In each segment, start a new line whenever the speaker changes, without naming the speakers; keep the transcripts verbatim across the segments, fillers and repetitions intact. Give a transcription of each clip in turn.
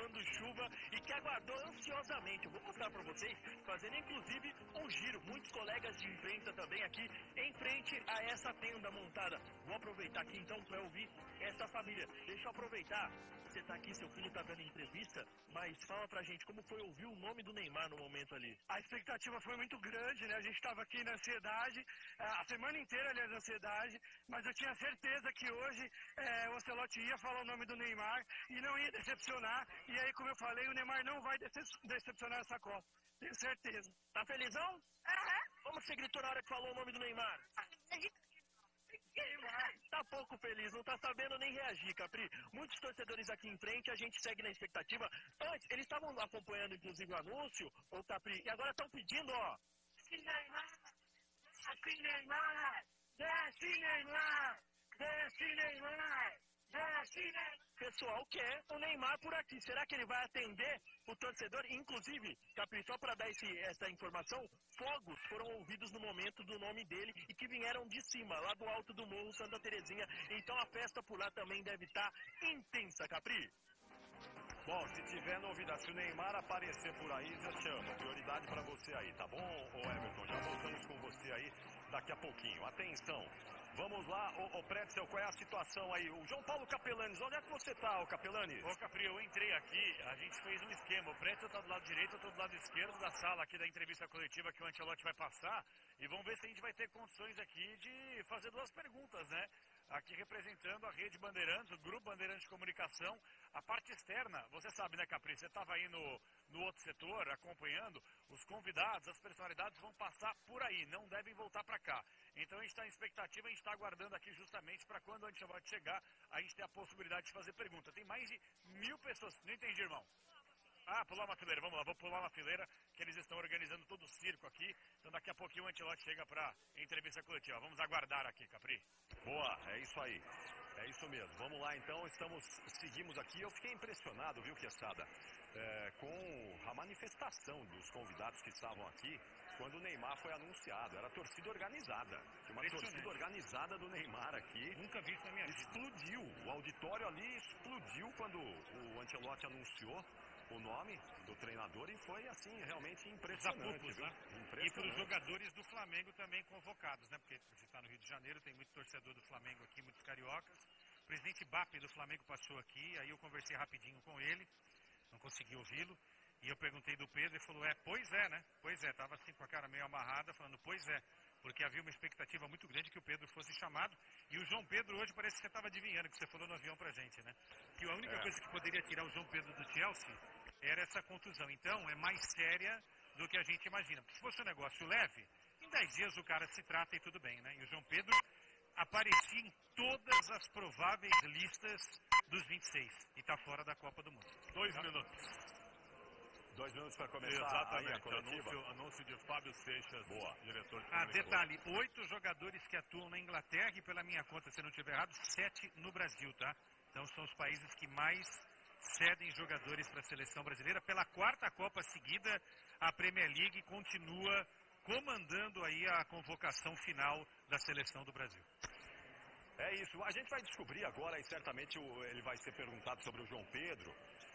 tomando chuva e que aguardou ansiosamente. Eu vou mostrar para vocês, fazendo inclusive um giro. Muitos colegas de imprensa também aqui em frente a essa tenda montada. Vou aproveitar aqui então para ouvir essa família. Deixa eu aproveitar. Você tá aqui, seu filho tá dando entrevista, mas fala pra gente como foi ouvir o nome do Neymar no momento ali.
A expectativa foi muito grande, né? A gente estava aqui na ansiedade, a semana inteira, aliás, na ansiedade, mas eu tinha certeza que hoje é, o Ancelotti ia falar o nome do Neymar e não ia decepcionar. E aí, como eu falei, o Neymar não vai decep- decepcionar essa Copa. Tenho certeza.
Tá felizão?
Aham.
Como você gritou na hora que falou o nome do Neymar? Tá pouco feliz, não tá sabendo nem reagir, Capri. Muitos torcedores aqui em frente, a gente segue na expectativa. Antes, eles estavam acompanhando, inclusive, o anúncio, ô Capri, e agora estão pedindo, ó.
Desce Neymar, desce Neymar, desce Neymar, desce Neymar, desce Neymar.
Pessoal quer o Neymar por aqui. Será que ele vai atender o torcedor? Inclusive, Capri, só para dar esse, essa informação, fogos foram ouvidos no momento do nome dele e que vieram de cima, lá do alto do morro Santa Terezinha. Então a festa por lá também deve estar intensa, Capri.
Bom, se tiver novidade, se o Neymar aparecer por aí, já chama. Prioridade para você aí, tá bom, ô Everton? Já voltamos com você aí daqui a pouquinho. Atenção. Vamos lá, ô, ô Pretzel, qual é a situação aí? O João Paulo Capelanes, onde é que você tá, ô Capelanes?
Ô Capri, eu entrei aqui, a gente fez um esquema. O Pretzel tá do lado direito, eu tô do lado esquerdo da sala aqui da entrevista coletiva que o Ancelotti vai passar. E vamos ver se a gente vai ter condições aqui de fazer duas perguntas, né? Aqui representando a Rede Bandeirantes, o Grupo Bandeirantes de Comunicação, a parte externa. Você sabe, né, Capri? Você estava aí no, no outro setor, acompanhando. Os convidados, as personalidades vão passar por aí, não devem voltar para cá. Então a gente está em expectativa, a gente está aguardando aqui justamente para quando a gente vai chegar, a gente ter a possibilidade de fazer pergunta. Tem mais de mil pessoas. Não entendi, irmão. Ah, pular uma fileira, vamos lá, vou pular uma fileira, que eles estão organizando todo o circo aqui. Então daqui a pouquinho o Ancelotti chega para entrevista coletiva. Vamos aguardar aqui, Capri.
Boa, é isso aí. É isso mesmo. Vamos lá então, estamos, seguimos aqui. Eu fiquei impressionado, viu, Quesada, é, com a manifestação dos convidados que estavam aqui quando o Neymar foi anunciado. Era torcida organizada. Uma torcida organizada do Neymar aqui.
Nunca vi isso na minha vida.
Explodiu. O auditório ali explodiu quando o Ancelotti anunciou o nome do treinador e foi, assim, realmente impressionante.
Apupos, né?
Impressionante.
E para os jogadores do Flamengo também convocados, né? Porque você está no Rio de Janeiro, tem muito torcedor do Flamengo aqui, muitos cariocas. O presidente Bape do Flamengo passou aqui, aí eu conversei rapidinho com ele, não consegui ouvi-lo. E eu perguntei do Pedro, ele falou, é, pois é, né? Pois é, estava assim com a cara meio amarrada, falando, pois é. Porque havia uma expectativa muito grande que o Pedro fosse chamado. E o João Pedro hoje parece que você estava adivinhando, que você falou no avião pra gente, né? Que a única
é.
coisa que poderia tirar o João Pedro do Chelsea era essa contusão. Então, é mais séria do que a gente imagina. Porque se fosse um negócio leve, em dez dias o cara se trata e tudo bem, né? E o João Pedro aparecia em todas as prováveis listas dos vinte e seis. E está fora da Copa do Mundo.
Dois tá? minutos.
Dois minutos para começar.
Exatamente.
A coletiva.
Anúncio, anúncio de Fábio Seixas,
Boa.
diretor de
Ah,
comunicação.
detalhe, oito jogadores que atuam na Inglaterra e, pela minha conta, se eu não estiver errado, sete no Brasil, tá? Então são os países que mais cedem jogadores para a seleção brasileira. Pela quarta Copa seguida, a Premier League continua comandando aí a convocação final da seleção do Brasil.
É isso. A gente vai descobrir agora, e certamente ele vai ser perguntado sobre o João Pedro.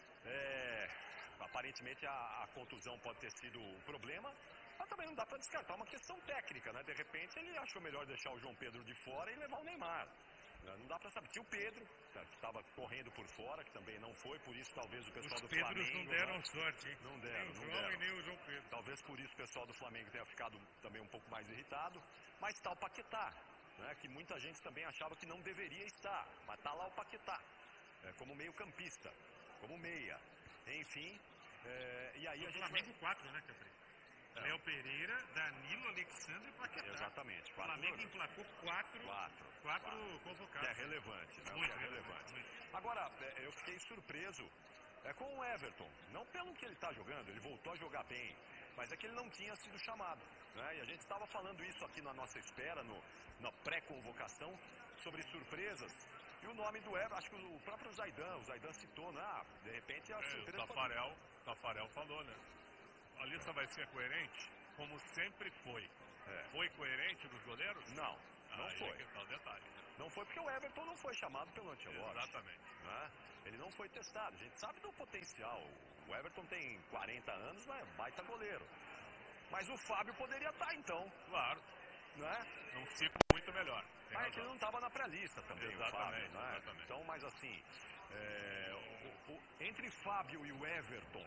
É, aparentemente a, a contusão pode ter sido um problema, mas também não dá para descartar uma questão técnica, né? De repente ele achou melhor deixar o João Pedro de fora e levar o Neymar. Não dá para saber. Tinha o Pedro, que estava correndo por fora, que também não foi, por isso talvez o pessoal
Os
do
Pedros
Flamengo...
não deram
né?
sorte, hein?
Não deram,
nem o
não
João
deram.
e nem o João Pedro.
Talvez por isso o pessoal do Flamengo tenha ficado também um pouco mais irritado. Mas está o Paquetá, né? Que muita gente também achava que não deveria estar. Mas está lá o Paquetá, é, como meio campista, como meia. Enfim, é, e aí
o
a gente
Flamengo
vai...
quatro, né, Capri? É. Léo Pereira, Danilo, Alexandre e Paquetá.
Exatamente.
O Flamengo emplacou quatro,
quatro,
quatro,
quatro
convocados.
Que é relevante, né?
Muito,
que é relevante.
Muito.
Agora, é, eu fiquei surpreso é, com o Everton. Não pelo que ele está jogando, ele voltou a jogar bem. Mas é que ele não tinha sido chamado, né? E a gente estava falando isso aqui na nossa espera, no, na pré-convocação, sobre surpresas. E o nome do Everton, acho que o próprio Zaidan, o Zaidan citou, né? Ah, de repente a
é,
surpresa...
O Tafarel, Tafarel falou, né? A lista vai ser coerente, como sempre foi. É. Foi coerente dos goleiros?
Não, não
Aí
foi.
É que tá o detalhe.
Não foi porque o Everton não foi chamado pelo Ancelotti.
Exatamente.
Né? Ele não foi testado. A gente sabe do potencial. O Everton tem quarenta anos, né? Baita goleiro. Mas o Fábio poderia estar, então.
Claro.
Né?
Num ciclo muito melhor. Tem
Mas é
razão.
que ele não estava na pré-lista também,
Exatamente,
o Fábio. Né?
exatamente.
Então, mas assim, é, o, o, entre Fábio e o Everton,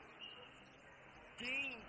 quem,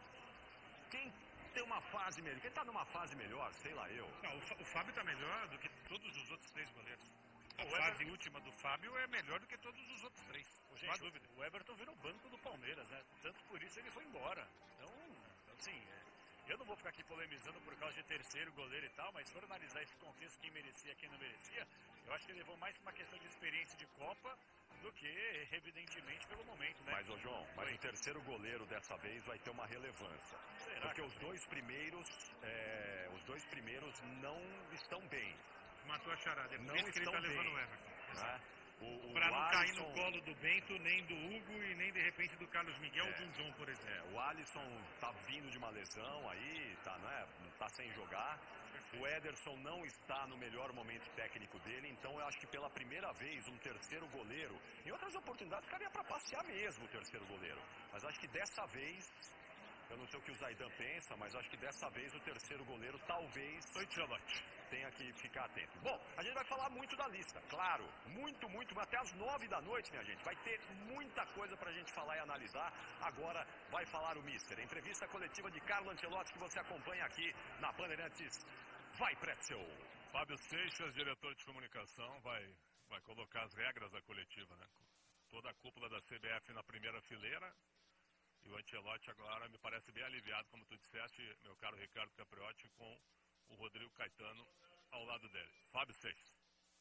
quem tem uma fase melhor, quem está numa fase melhor, sei lá eu.
Não, o, Fá- o Fábio está melhor do que todos os outros três goleiros. A
O
fase
Everton-
última do Fábio é melhor do que todos os outros três.
Gente,
Não há dúvida.
o Everton virou banco do Palmeiras, né? Tanto por isso ele foi embora. Então, assim, é, eu não vou ficar aqui polemizando por causa de terceiro goleiro e tal, mas se for analisar esse contexto, quem merecia, quem não merecia, eu acho que ele levou mais uma questão de experiência de Copa do que, evidentemente, pelo momento, né?
Mas, ô João, mas
Oi.
o terceiro goleiro dessa vez vai ter uma relevância.
Será
Porque
que
os dois primeiros, é, os dois primeiros não estão bem.
Matou a charada. É por
Não
isso que ele
estão
está levando
bem.
o Everton.
Né? O, o
Para não cair no
Alisson-
colo do Bento, nem do Hugo e nem de repente do Carlos Miguel
É.
ou do John, por exemplo.
É, o Alisson tá vindo de uma lesão aí, tá, né, tá sem jogar. O Ederson não está no melhor momento técnico dele, então eu acho que pela primeira vez um terceiro goleiro, em outras oportunidades ficaria para passear mesmo o terceiro goleiro. Mas acho que dessa vez, eu não sei o que o Zaidan pensa, mas acho que dessa vez o terceiro goleiro talvez
Ancelotti.
tenha que ficar atento. Bom, a gente vai falar muito da lista, claro, muito, muito, até às nove da noite, minha gente, vai ter muita coisa pra gente falar e analisar. Agora vai falar o Mister, entrevista coletiva de Carlo Ancelotti que você acompanha aqui na Bandeirantes. Vai, Pretzel!
Fábio Seixas, diretor de comunicação, vai, vai colocar as regras da coletiva, né? Toda a cúpula da C B F na primeira fileira. E o Ancelotti agora me parece bem aliviado, como tu disseste, meu caro Ricardo Capriotti, com o Rodrigo Caetano ao lado dele. Fábio Seixas.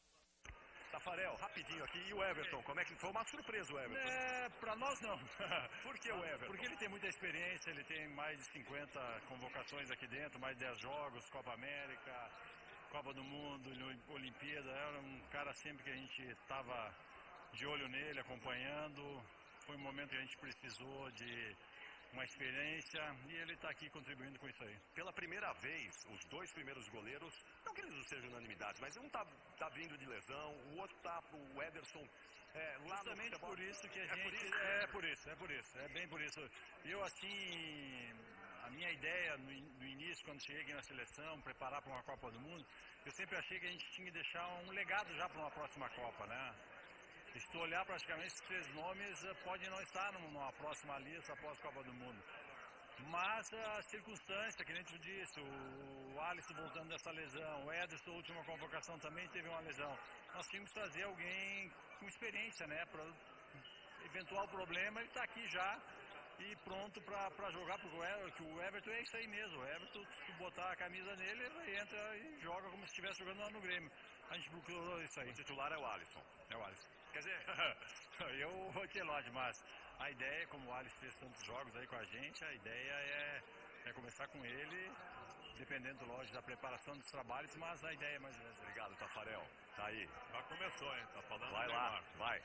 Tafarel, rapidinho aqui, e o Everton, como é que foi uma surpresa o Everton?
É, pra nós não.
Por que o Everton?
Porque ele tem muita experiência, ele tem mais de cinquenta convocações aqui dentro, mais de dez jogos, Copa América, Copa do Mundo, Olimpíada. Era um cara sempre que a gente estava de olho nele, acompanhando. Foi um momento que a gente precisou de uma experiência e ele está aqui contribuindo com isso aí.
Pela primeira vez, os dois primeiros goleiros, não que eles não sejam unanimidades, mas um tá, tá vindo de lesão, o outro tá pro Ederson é, lá
Justamente
no futebol.
por isso que a
É
gente...
por isso?
É por isso, é por isso, é bem por isso. Eu, assim, a minha ideia no, in- no início, quando cheguei aqui na seleção, preparar para uma Copa do Mundo, eu sempre achei que a gente tinha que deixar um legado já para uma próxima Copa, né? Se tu olhar praticamente esses três nomes, eh, pode não estar num- numa próxima lista após a Copa do Mundo. Mas a circunstância, que nem tu disse, o Alisson voltando dessa lesão, o Ederson, a última convocação, também teve uma lesão. Nós tínhamos que trazer alguém com experiência, né? Para eventual problema, ele está aqui já e pronto para jogar, porque o Everton, que o Everton é isso aí mesmo. O Everton, se tu botar a camisa nele, ele entra e joga como se estivesse jogando lá no Grêmio. A gente procurou isso aí.
O titular é o Alisson.
É o Alisson.
Quer dizer,
Eu vou te elogiar, mas a ideia, como o Alisson fez tantos jogos aí com a gente, a ideia é, é começar com ele, dependendo, lógico, da preparação dos trabalhos, mas a ideia é mais ou menos.
obrigado, Tafarel. Tá aí.
Já começou, hein? Tá falando
Vai
do
lá,
Neymar.
vai.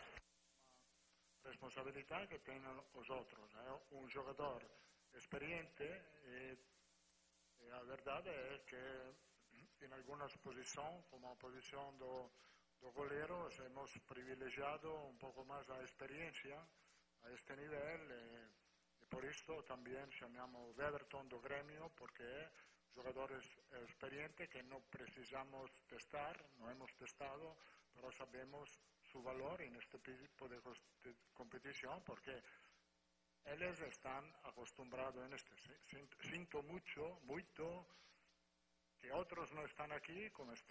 Responsabilità che têm os outros. É um jogador experiente e, e a verdade é que em algumas posições, como a posição do, do goleiro, hemos privilegiado um pouco mais a experiência a este nível e, e por isso também chamamos Everton do Grêmio, porque é jogador experiente que não precisamos testar, não hemos testado, pero sabemos su valor en este tipo de competición porque ellos están acostumbrados en este. Siento mucho, mucho, que otros no están aquí, como este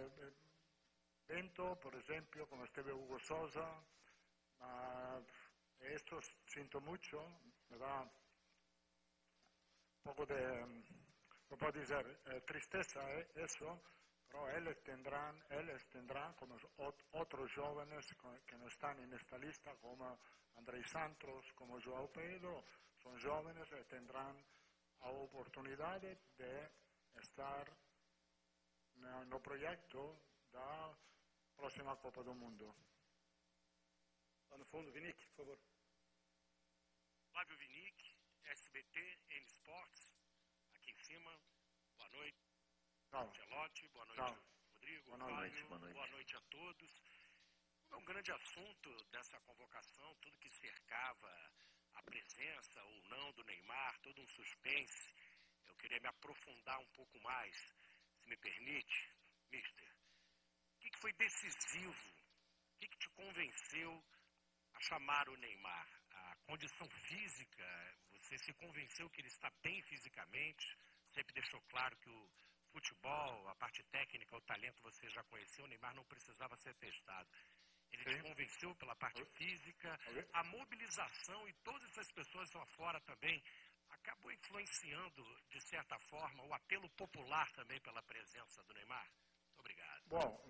Bento, por ejemplo, como este Hugo Sosa. Uh, estos siento mucho, me da un poco de, no puedo decir, eh, tristeza eh, eso. Pero ellos tendrán, ellos tendrán, como ot- otros jóvenes que no están en esta lista, como Andrés Santos, como João Pedro, son jóvenes y tendrán la oportunidad de estar en el proyecto de la próxima Copa do Mundo.
Lá no fundo, Vinic, por favor.
Flávio Vinic, S B T, N Sports, aqui em cima. Boa noite,
Não,
Ancelotti. Boa noite,
Não.
Rodrigo,
boa noite,
Fábio,
boa noite.
boa noite a todos. É um grande assunto dessa convocação, tudo que cercava a presença ou não do Neymar, todo um suspense. Eu queria me aprofundar um pouco mais, se me permite, mister. O que, que foi decisivo? O que, que te convenceu a chamar o Neymar? A condição física, você se convenceu que ele está bem fisicamente, sempre deixou claro que o futebol, a parte técnica, o talento você já conheceu, o Neymar não precisava ser testado. Ele Sim. te convenceu pela parte física, a mobilização e todas essas pessoas lá fora também acabou influenciando, de certa forma, o apelo popular também pela presença do Neymar? Muito obrigado.
Bom,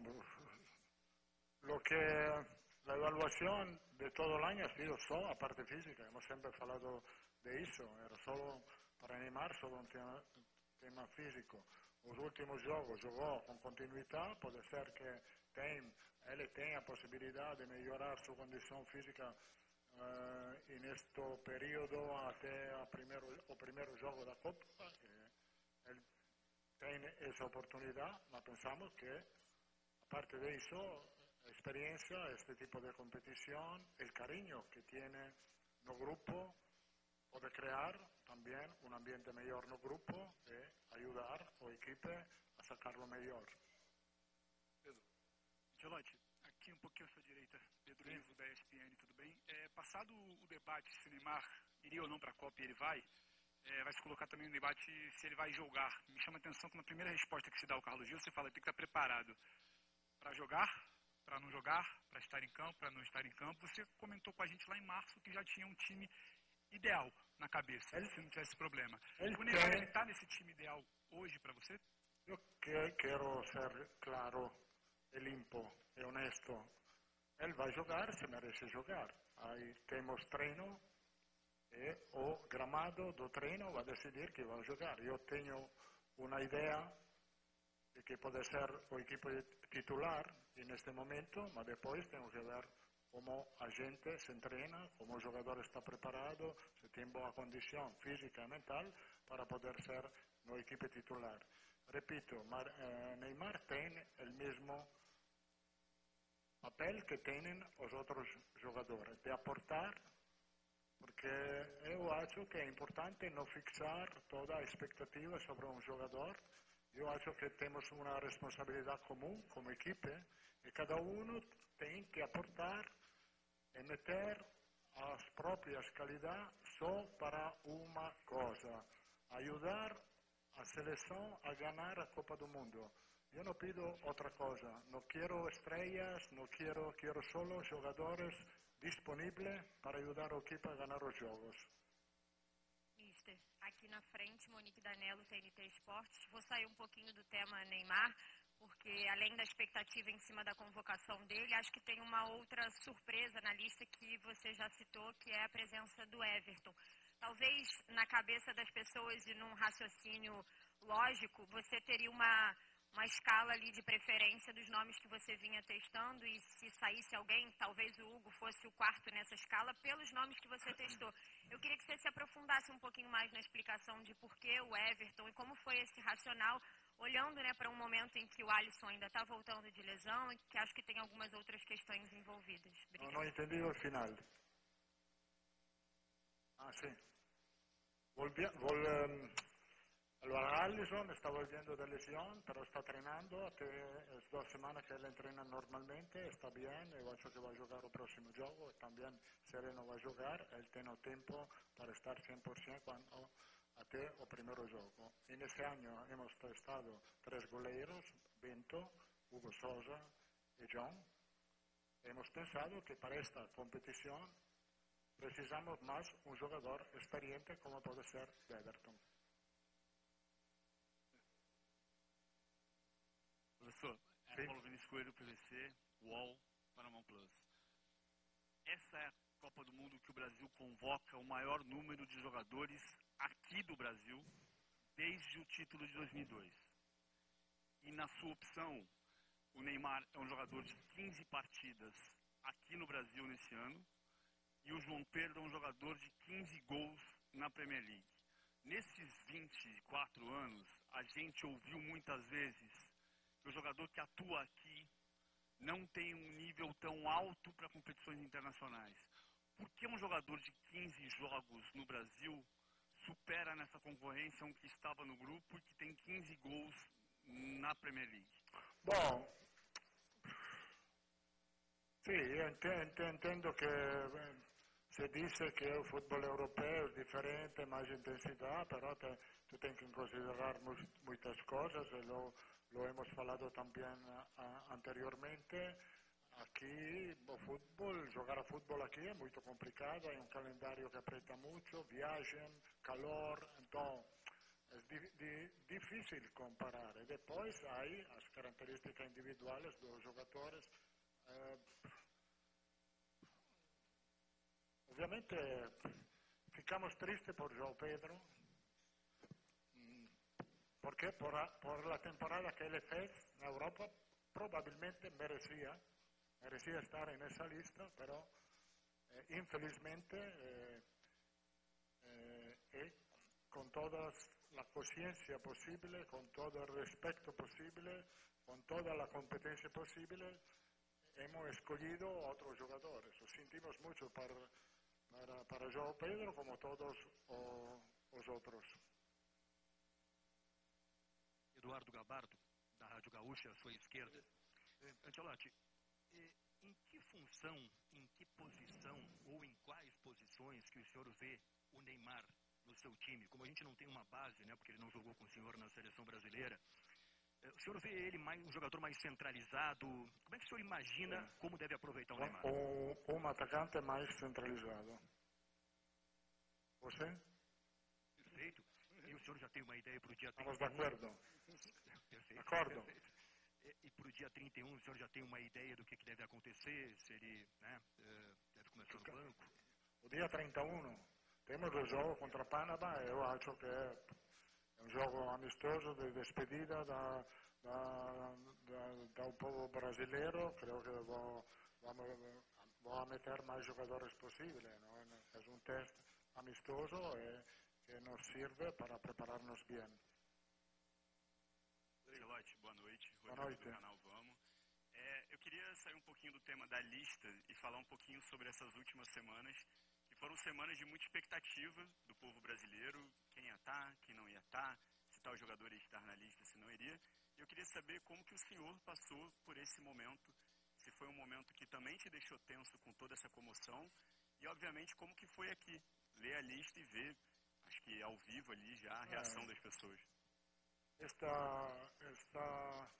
lo que la evaluación de todo el año ha sido solo la parte física, hemos siempre hablado de eso, era solo para Neymar, solo un tema, tema físico. Los últimos juegos jugó con continuidad, puede ser que tem, él tenga posibilidad de mejorar su condición física uh, en este periodo hasta el primer, o primer juego de la Copa. Él tiene esa oportunidad, pero pensamos que, aparte de eso, la experiencia, este tipo de competición, el cariño que tiene el grupo, puede crear también un ambiente mejor en el grupo y ayudar al equipo a sacarlo mejor.
Pedro, Ancelotti, aqui um pouquinho à sua direita, Pedro Ivo da E S P N, tudo bem? É, passado o debate se o Neymar iria ou não para a Copa e ele vai, é, vai se colocar também no debate se ele vai jogar. Me chama a atenção que na primeira resposta que se dá ao Carlos Gil, você fala que tem que estar preparado para jogar, para não jogar, para estar em campo, para não estar em campo. Você comentou com a gente lá em março que já tinha um time ideal na cabeça, ele, se não tivesse problema. O Neymar está nesse time ideal hoje para você?
Eu que, quero ser claro e limpo e honesto. Ele vai jogar, se merece jogar. Aí temos treino e o gramado do treino vai decidir que vai jogar. Eu tenho uma ideia de que pode ser o equipo titular neste momento, mas depois temos que ver como a gente se entrena, como o jogador está preparado, se tem boa condição física e mental para poder ser no equipo titular. Repito, Mar, eh, Neymar tem o mesmo papel que têm os outros jogadores, de aportar, porque eu acho que é importante não fixar toda a expectativa sobre um jogador. Eu acho que temos uma responsabilidade comum como equipe e cada um tem que aportar e meter as próprias qualidades só para uma coisa, ajudar a seleção a ganhar a Copa do Mundo. Eu não pido outra coisa, não quero estrelas, não quero, quero solo jogadores disponíveis para ajudar a equipe a ganhar os jogos.
Mister, aqui na frente, Monique Danello, T N T Esportes. Vou sair um pouquinho do tema Neymar, porque além da expectativa em cima da convocação dele, acho que tem uma outra surpresa na lista que você já citou, que é a presença do Everton. Talvez na cabeça das pessoas e num raciocínio lógico, você teria uma, uma escala ali de preferência dos nomes que você vinha testando e se saísse alguém, talvez o Hugo fosse o quarto nessa escala, pelos nomes que você testou. Eu queria que você se aprofundasse um pouquinho mais na explicação de por que o Everton e como foi esse racional, olhando, né, para um momento em que o Alisson ainda está voltando de lesão e que acho que tem algumas outras questões envolvidas.
Não, não entendi o final. Ah, sim. Volvi, vol, um, allora, Alisson está volviendo de lesión, pero está entrenando, hace dos semanas que él entrena normalmente, está bien, yo acho que va a jugar el próximo juego, también Sereno va a jugar, él tiene tiempo para estar cien por ciento cuando até el primer juego. En ese año hemos testado tres goleiros, Bento, Hugo Sousa y John. Hemos pensado que para esta competición precisamos más un jugador experiente como puede ser Everton.
Professor, é Paulo Vinícius Coelho, P V C, U O L, Paramount Plus. Essa é a Copa do Mundo que o Brasil convoca o maior número de jogadores aqui do Brasil desde o título de dois mil e dois. E na sua opção, o Neymar é um jogador de quinze partidas aqui no Brasil nesse ano e o João Pedro é um jogador de quinze gols na Premier League. Nesses vinte e quatro anos, a gente ouviu muitas vezes que que o jogador que atua aqui não tem um nível tão alto para competições internacionais. Por que um jogador de quinze jogos no Brasil supera nessa concorrência um que estava no grupo e que tem quinze gols na Premier League?
Bom, sì, io entendo che se dice che il football europeo è differente, más intensidad, pero te, tú tienes que considerar muchas cosas, y lo, lo hemos hablado también uh, anteriormente. Aquí, el fútbol, jugar a fútbol aquí es muy complicado, hay un calendario que aprieta mucho, viajan, calor, entonces es di, di, difícil comparar. Y después hay las características individuales de los jugadores. Eh, Ovviamente ficamos tristes por João Pedro, porque por, por la temporada que él fez en Europa probablemente merecía, merecía estar en esa lista, pero eh, infelizmente eh, eh, con toda la conciencia posible, con todo el respeto posible, con toda la competencia posible, hemos escogido otros jugadores. Lo sentimos mucho para Para, para João Pedro, como todos o, os outros.
Eduardo Gabardo, da Rádio Gaúcha, à sua esquerda. Ancelotti, em que função, em que posição ou em quais posições que o senhor vê o Neymar no seu time? Como a gente não tem uma base, né, porque ele não jogou com o senhor na seleção brasileira, o senhor vê ele mais, um jogador mais centralizado? Como é que o senhor imagina Sim. como deve aproveitar o Neymar?
Um, um atacante mais centralizado. Você?
Perfeito. E o senhor já tem uma ideia para o dia
trinta e um? Estamos de acordo.
Perfeito.
Acordo.
Perfeito. E, e para o dia trinta e um, o senhor já tem uma ideia do que, que deve acontecer? Se ele né, deve começar no banco?
O dia trinta e um, temos o jogo contra Panamá. Eu acho que é um jogo amistoso de despedida da, da, da, do povo brasileiro. Creio que vou, vamos, vou meter mais jogadores possíveis. Não? É um teste amistoso e que nos sirve para prepararnos bem.
Ancelotti, boa noite.
Boa noite.
Do canal Vamos. É, eu queria sair um pouquinho do tema da lista e falar um pouquinho sobre essas últimas semanas, que foram semanas de muita expectativa do povo brasileiro, quem ia estar, quem não ia estar, se tal jogador ia estar na lista, se não iria. E eu queria saber como que o senhor passou por esse momento, se foi um momento que também te deixou tenso com toda essa comoção, e obviamente como que foi aqui, ler a lista e ver, acho que ao vivo ali já a reação é. das pessoas.
Esta, esta,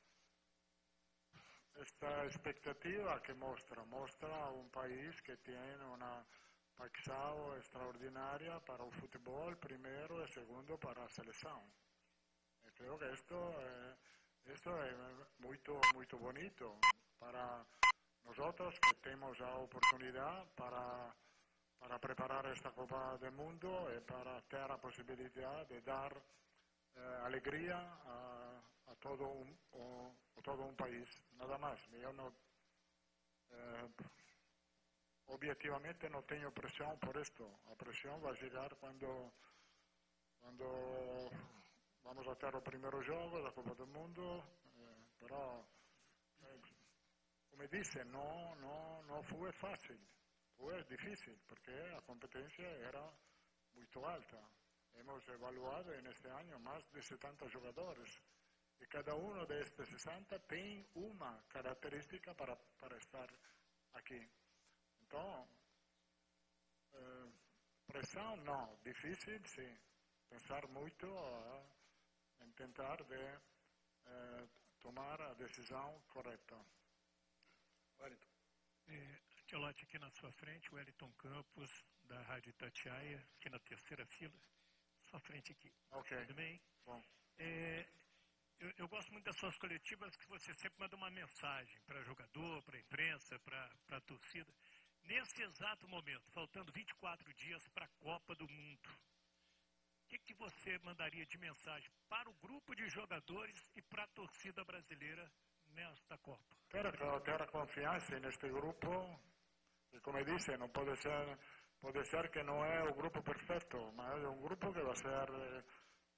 esta expectativa que mostra, mostra un país que tiene una paixão extraordinaria para o futebol, primeiro e segundo para a seleção. E creo que esto, eh, esto é muito, muito bonito para nosotros que temos a oportunidade para, para preparar esta Copa do Mundo e para ter a possibilidade de dar Eh, alegría a, a, todo un, o, a todo un país, nada más. Yo no, eh, objetivamente no tengo presión por esto. La presión va a llegar cuando, cuando vamos a hacer el primer juego de la Copa del Mundo, eh, pero eh, como dice, no, no, no fue fácil, fue difícil porque la competencia era muy alta. Hemos evaluado en este año más de setenta jugadores y cada uno de estos sesenta tiene una característica para, para estar aquí. Entonces, eh, presión no, difícil sí, pensar mucho a intentar de eh, tomar a decisão correta.
Wellington. É, Ancelotti, aqui na sua frente, Wellington Campos, da Rádio Itatiaia, aqui na terceira fila. Sua frente aqui.
Ok.
Tudo bem?
Bom.
É, eu, eu gosto muito das suas coletivas que você sempre manda uma mensagem para jogador, para a imprensa, para a torcida. Nesse exato momento, faltando vinte e quatro dias para a Copa do Mundo, o que, que você mandaria de mensagem para o grupo de jogadores e para a torcida brasileira nesta Copa?
Ter, ter confiança neste grupo, e como disse, não pode ser... Puede ser que no es un grupo perfecto, pero es un grupo que va a ser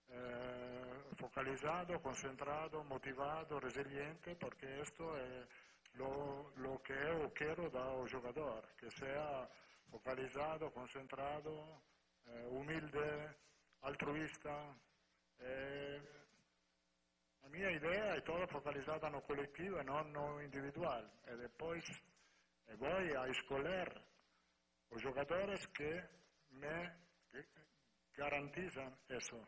eh, focalizado, concentrado, motivado, resiliente, porque esto es lo, lo que yo quiero del jugador, que sea focalizado, concentrado, eh, humilde, altruista. Eh, la mia idea è tutta focalizzata no collettivo e non no individual. E después eh, voy a escoger los jugadores que me garantizam isso.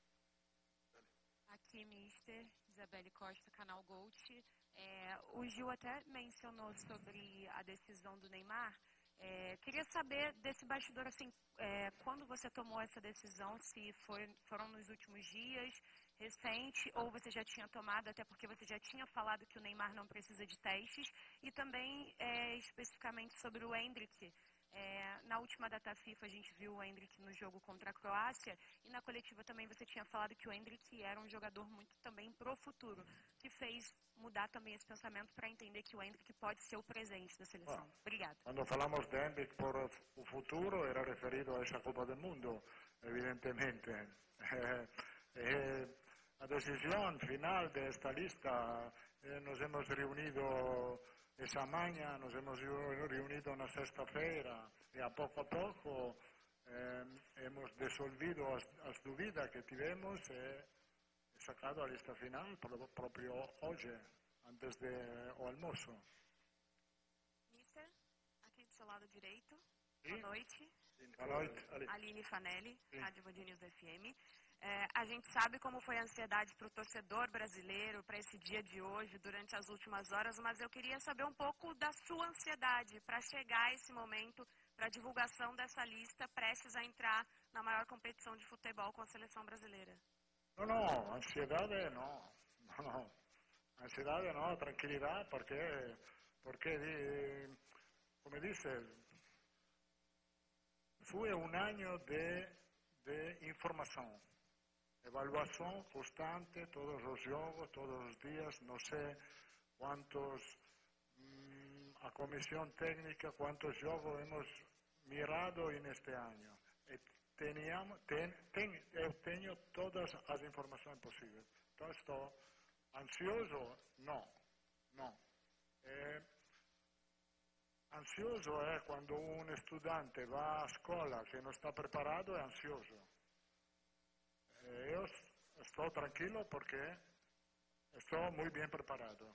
Aqui, mister Isabelle Costa, canal Gold. É, o Gil até mencionou sobre a decisão do Neymar. É, queria saber desse bastidor, assim, é, quando você tomou essa decisão, se foi, foram nos últimos dias, recente, ou você já tinha tomado, até porque você já tinha falado que o Neymar não precisa de testes, e também é, especificamente sobre o Endrick. É, na última data FIFA a gente viu o Endrick no jogo contra a Croácia, e na coletiva também você tinha falado que o Endrick era um jogador muito também pro futuro, que fez mudar também esse pensamento para entender que o Endrick pode ser o presente da seleção.
Ah,
Obrigada.
Quando falamos de Endrick por o futuro, era referido a essa Copa do Mundo, evidentemente. Eh, eh, la decisión final de esta lista, eh, nos hemos reunido esa mañana, nos hemos reunido na sexta-feira e a pouco a pouco eh, hemos dissolvido as, as dúvidas que tivemos e sacado a lista final proprio hoje, antes do almoço.
Mister, aqui do seu lado direito,
Sim.
boa noite.
Boa noite.
Aline Fanelli,
Sim.
Rádio Band News F M. É, a gente sabe como foi a ansiedade para o torcedor brasileiro, para esse dia de hoje, durante as últimas horas, mas eu queria saber um pouco da sua ansiedade para chegar a esse momento, para a divulgação dessa lista, prestes a entrar na maior competição de futebol com a seleção brasileira.
Não, não, ansiedade não. No, no. Ansiedade não, tranquilidade, porque, porque como dice, foi um ano de, de informação. Evaluação constante, todos os jogos, todos os dias, não sei quantos, mmm, a comissão técnica, quantos jogos hemos mirado neste ano. E teníamos, ten, ten, eu tenho todas as informações possíveis. Então estou ansioso? Não, não. É, ansioso é quando um estudante vai à escola que não está preparado, é ansioso. Eu estou tranquilo porque estou muito bem preparado.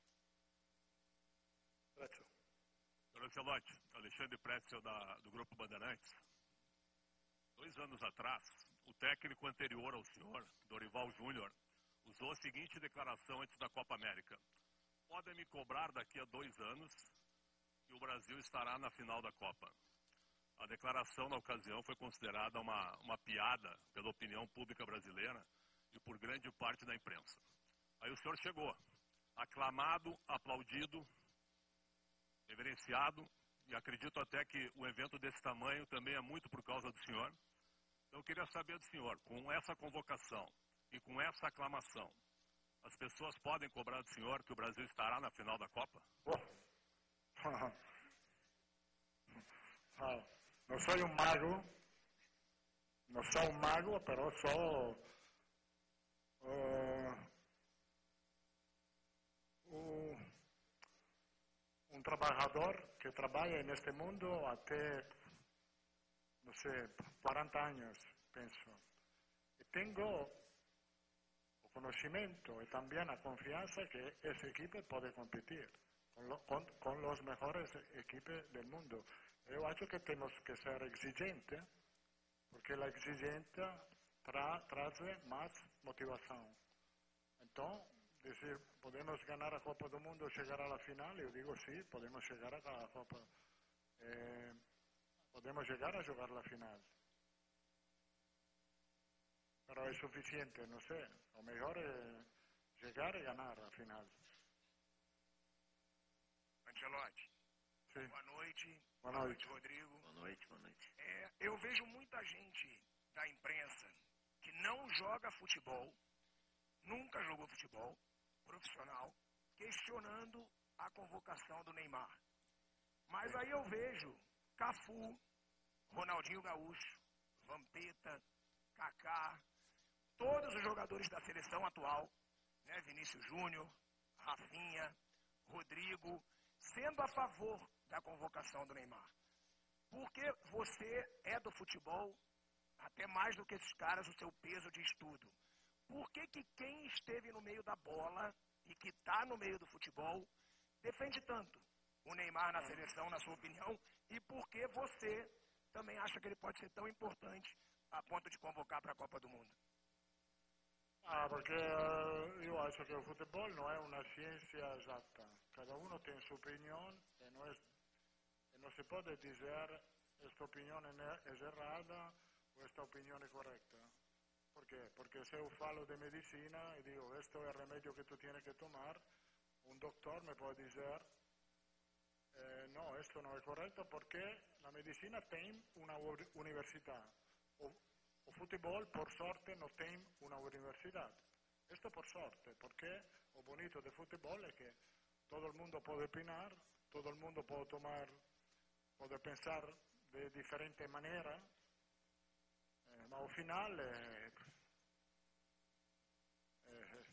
Senhor Ancelotti, Alexandre Pretzel da, do Grupo Bandeirantes. Dois anos atrás, o técnico anterior ao senhor, Dorival Júnior, usou a seguinte declaração antes da Copa América: podem me cobrar daqui a dois anos que o Brasil estará na final da Copa. A declaração, na ocasião, foi considerada uma, uma piada pela opinião pública brasileira e por grande parte da imprensa. Aí o senhor chegou, aclamado, aplaudido, reverenciado, e acredito até que o evento desse tamanho também é muito por causa do senhor. Então eu queria saber do senhor, com essa convocação e com essa aclamação, as pessoas podem cobrar do senhor que o Brasil estará na final da Copa?
Oh. ah. Não sou um mago, não sou um mago, mas sou uh, um, um trabalhador que trabalha neste mundo até, não sei, quarenta anos, penso. E tenho o conhecimento e também a confiança que essa equipe pode competir com, lo, com, com os melhores equipes do mundo. Eu acho que temos que ser exigentes, porque a exigência tra, traz mais motivação. Então, dizer, podemos ganhar a Copa do Mundo, chegar à final, eu digo sim, podemos chegar à Copa, eh, podemos chegar a jogar a final. Mas é suficiente, não sei, o melhor é chegar e ganhar a final.
Ancelotti.
Sim.
Boa noite.
Boa noite,
Rodrigo.
Boa noite, boa noite.
É, eu vejo muita gente da imprensa que não joga futebol, nunca jogou futebol profissional, questionando a convocação do Neymar. Mas aí eu vejo Cafu, Ronaldinho Gaúcho, Vampeta, Kaká, todos os jogadores da seleção atual, né, Vinícius Júnior, Rafinha, Rodrigo, sendo a favor da convocação do Neymar. Porque você é do futebol, até mais do que esses caras, o seu peso de estudo. Por que que quem esteve no meio da bola e que está no meio do futebol defende tanto o Neymar na seleção, na sua opinião, e por que você também acha que ele pode ser tão importante a ponto de convocar para a Copa do Mundo?
Ah, porque uh, io acho che il football non è una scienza esatta. Cada uno tiene su opinión e no, es, e no se puede decir esta opinión es errada o esta opinión es correcta. ¿Por qué? Porque se yo falo de medicina y digo, esto es el remedio que tú tienes que tomar, un doctor me puede decir, eh, no, esto no es correcto porque la medicina tiene una universidad. O, o fútbol, por sorte, no tiene una universidad. Esto por sorte, porque lo bonito del fútbol es que todo el mundo puede opinar, todo el mundo puede tomar, puede pensar de diferente manera, eh, ma al final eh, eh,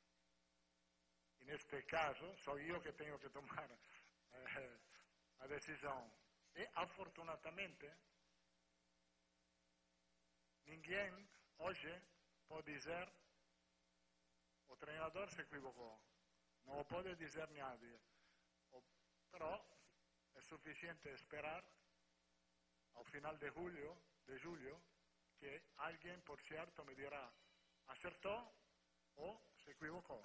en este caso soy yo que tengo que tomar eh, la decisión. Y afortunadamente ninguém hoje pode dizer o treinador se equivocou, não o pode dizer ninguém, però é suficiente esperar ao final de julho, de julho, que alguém, por certo, me dirá acertou ou se equivocou.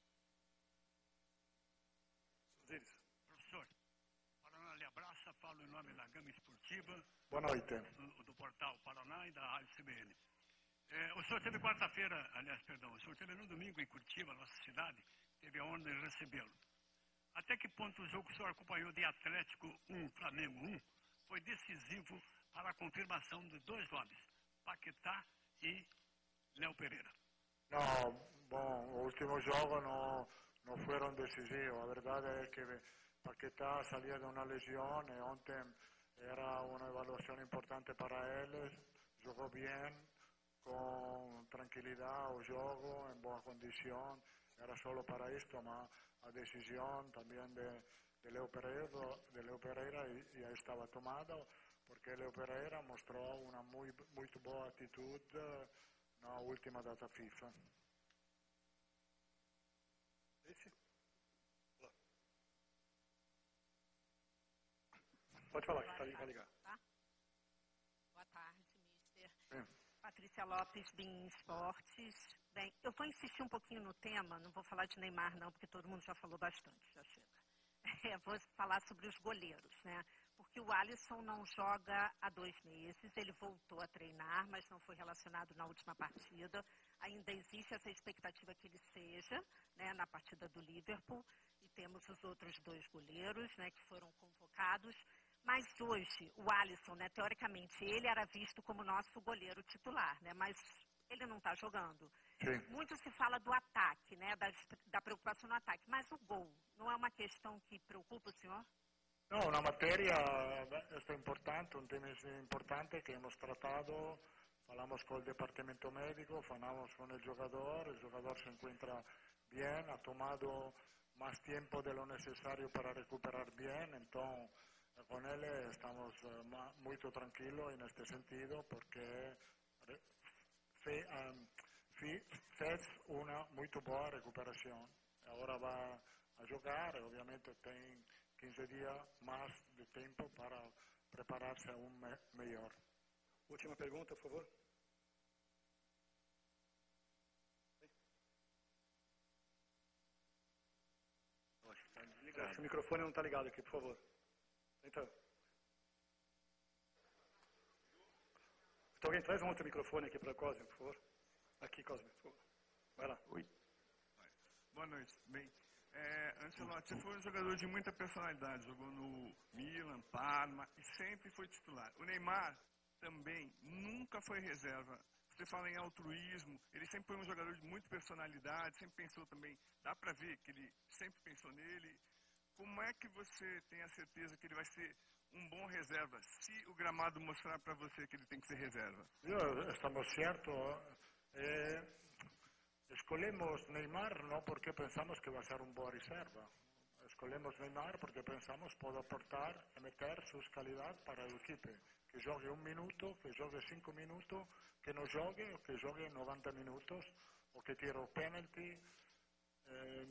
Osiris. Professor, Paraná lhe abraça, falo em nome da Gama Esportiva.
Boa noite.
Do, do portal Paraná e da Rádio C B N. É, o senhor teve quarta-feira, aliás, perdão, o senhor teve no domingo em Curitiba, nossa cidade, teve a honra de recebê-lo. Até que ponto o jogo que o senhor acompanhou de Atlético um, Flamengo um, foi decisivo para a confirmação de dois nomes, Paquetá e Léo Pereira?
No, bom, o último jogo no, no fueron decisivos. La verdad es que Paquetá salía de una lesión y ontem era una evaluación importante para él. Jugó bien, con tranquilidad o juego, en buena condición. Era solo para esto, ma la decisión también de, de Leo Pereira, de Leo Pereira ya estaba tomada, porque Leo Pereira mostró una muy, muy buena actitud na última data FIFA.
Esse? Pode falar, que está ligado.
Tá? Boa tarde, mister.
Sim.
Patrícia Lopes, Bim Esportes. Bem, eu vou insistir um pouquinho no tema, não vou falar de Neymar não, porque todo mundo já falou bastante, já chega. É, vou falar sobre os goleiros, né? Porque o Alisson não joga há dois meses, ele voltou a treinar, mas não foi relacionado na última partida. Ainda existe essa expectativa que ele seja, né, na partida do Liverpool. E temos os outros dois goleiros, né, que foram convocados. Mas hoje, o Alisson, né, teoricamente, ele era visto como nosso goleiro titular, né, mas ele não está jogando.
Sim.
Muito se fala do ataque, né, da, da preocupação no ataque, mas o gol não é uma questão que preocupa o senhor?
No, una materia, esto es importante, un tema importante que hemos tratado, hablamos con el departamento médico, hablamos con el jugador, el jugador se encuentra bien, ha tomado más tiempo de lo necesario para recuperar bien, entonces con él estamos muy tranquilos en este sentido porque fe, um, fez una muy buena recuperación. Ahora va a jugar, obviamente tiene quinze días más de tiempo para prepararse aún me mejor.
Última pergunta, por favor. Acho que o microfone não está ligado aqui, por favor. Então. Então alguém traz um outro microfone aqui para Cosme, por favor. Aqui, Cosme, por favor. Vai lá.
Oi. Boa noite. Bem, é, Ancelotti, você foi um jogador de muita personalidade, jogou no Milan, Parma e sempre foi titular. O Neymar também nunca foi reserva. Você fala em altruísmo, ele sempre foi um jogador de muita personalidade, sempre pensou também, dá para ver que ele sempre pensou nele. Como é que você tem a certeza que ele vai ser um bom reserva, se o gramado mostrar para você que ele tem que ser reserva?
Io, estamos certo, Eh, escolhemos Neymar não porque pensamos que vai ser um boa reserva. Escolhemos Neymar porque pensamos que pode aportar e meter suas qualidades para o equipe. Que jogue um minuto, que jogue cinco minutos, que não jogue, ou que jogue noventa minutos, ou que tire o penalty. Eh,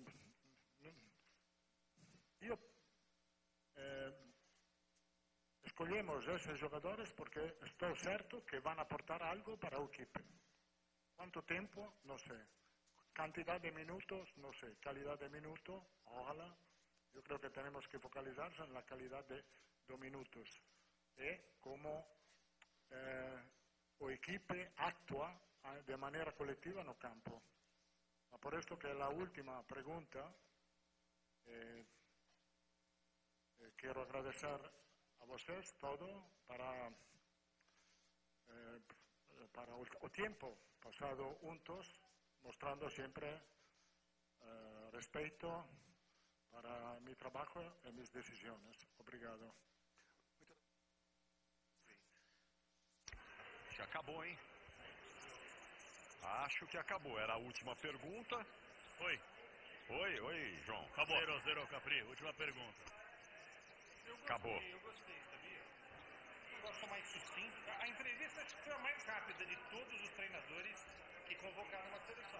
io eh, escolhemos esses jogadores porque estou certo que vão aportar algo para o equipe. Quanto tempo? Não sei. Quantidade de minutos? Não sei. Calidad de minutos? Ojalá. Yo creo que tenemos que focalizarse en la calidad de los minutos y cómo eh, el equipo actúa de manera colectiva en el campo. Por esto que la última pregunta, eh, eh, quiero agradecer a ustedes todo para, eh, para el, el tiempo pasado juntos, mostrando siempre eh, respeto para mi trabajo e mis decisiones. Obrigado.
Acho que acabou, hein? Acho que acabou. Era a última pergunta.
Oi.
Oi, oi, João.
Acabou. Zero, zero, Capri. Última pergunta.
Eu gostei,
acabou.
Eu gostei, sabia? Eu gosto mais sucinto. A entrevista acho que foi a mais rápida de todos os treinadores que convocaram uma seleção.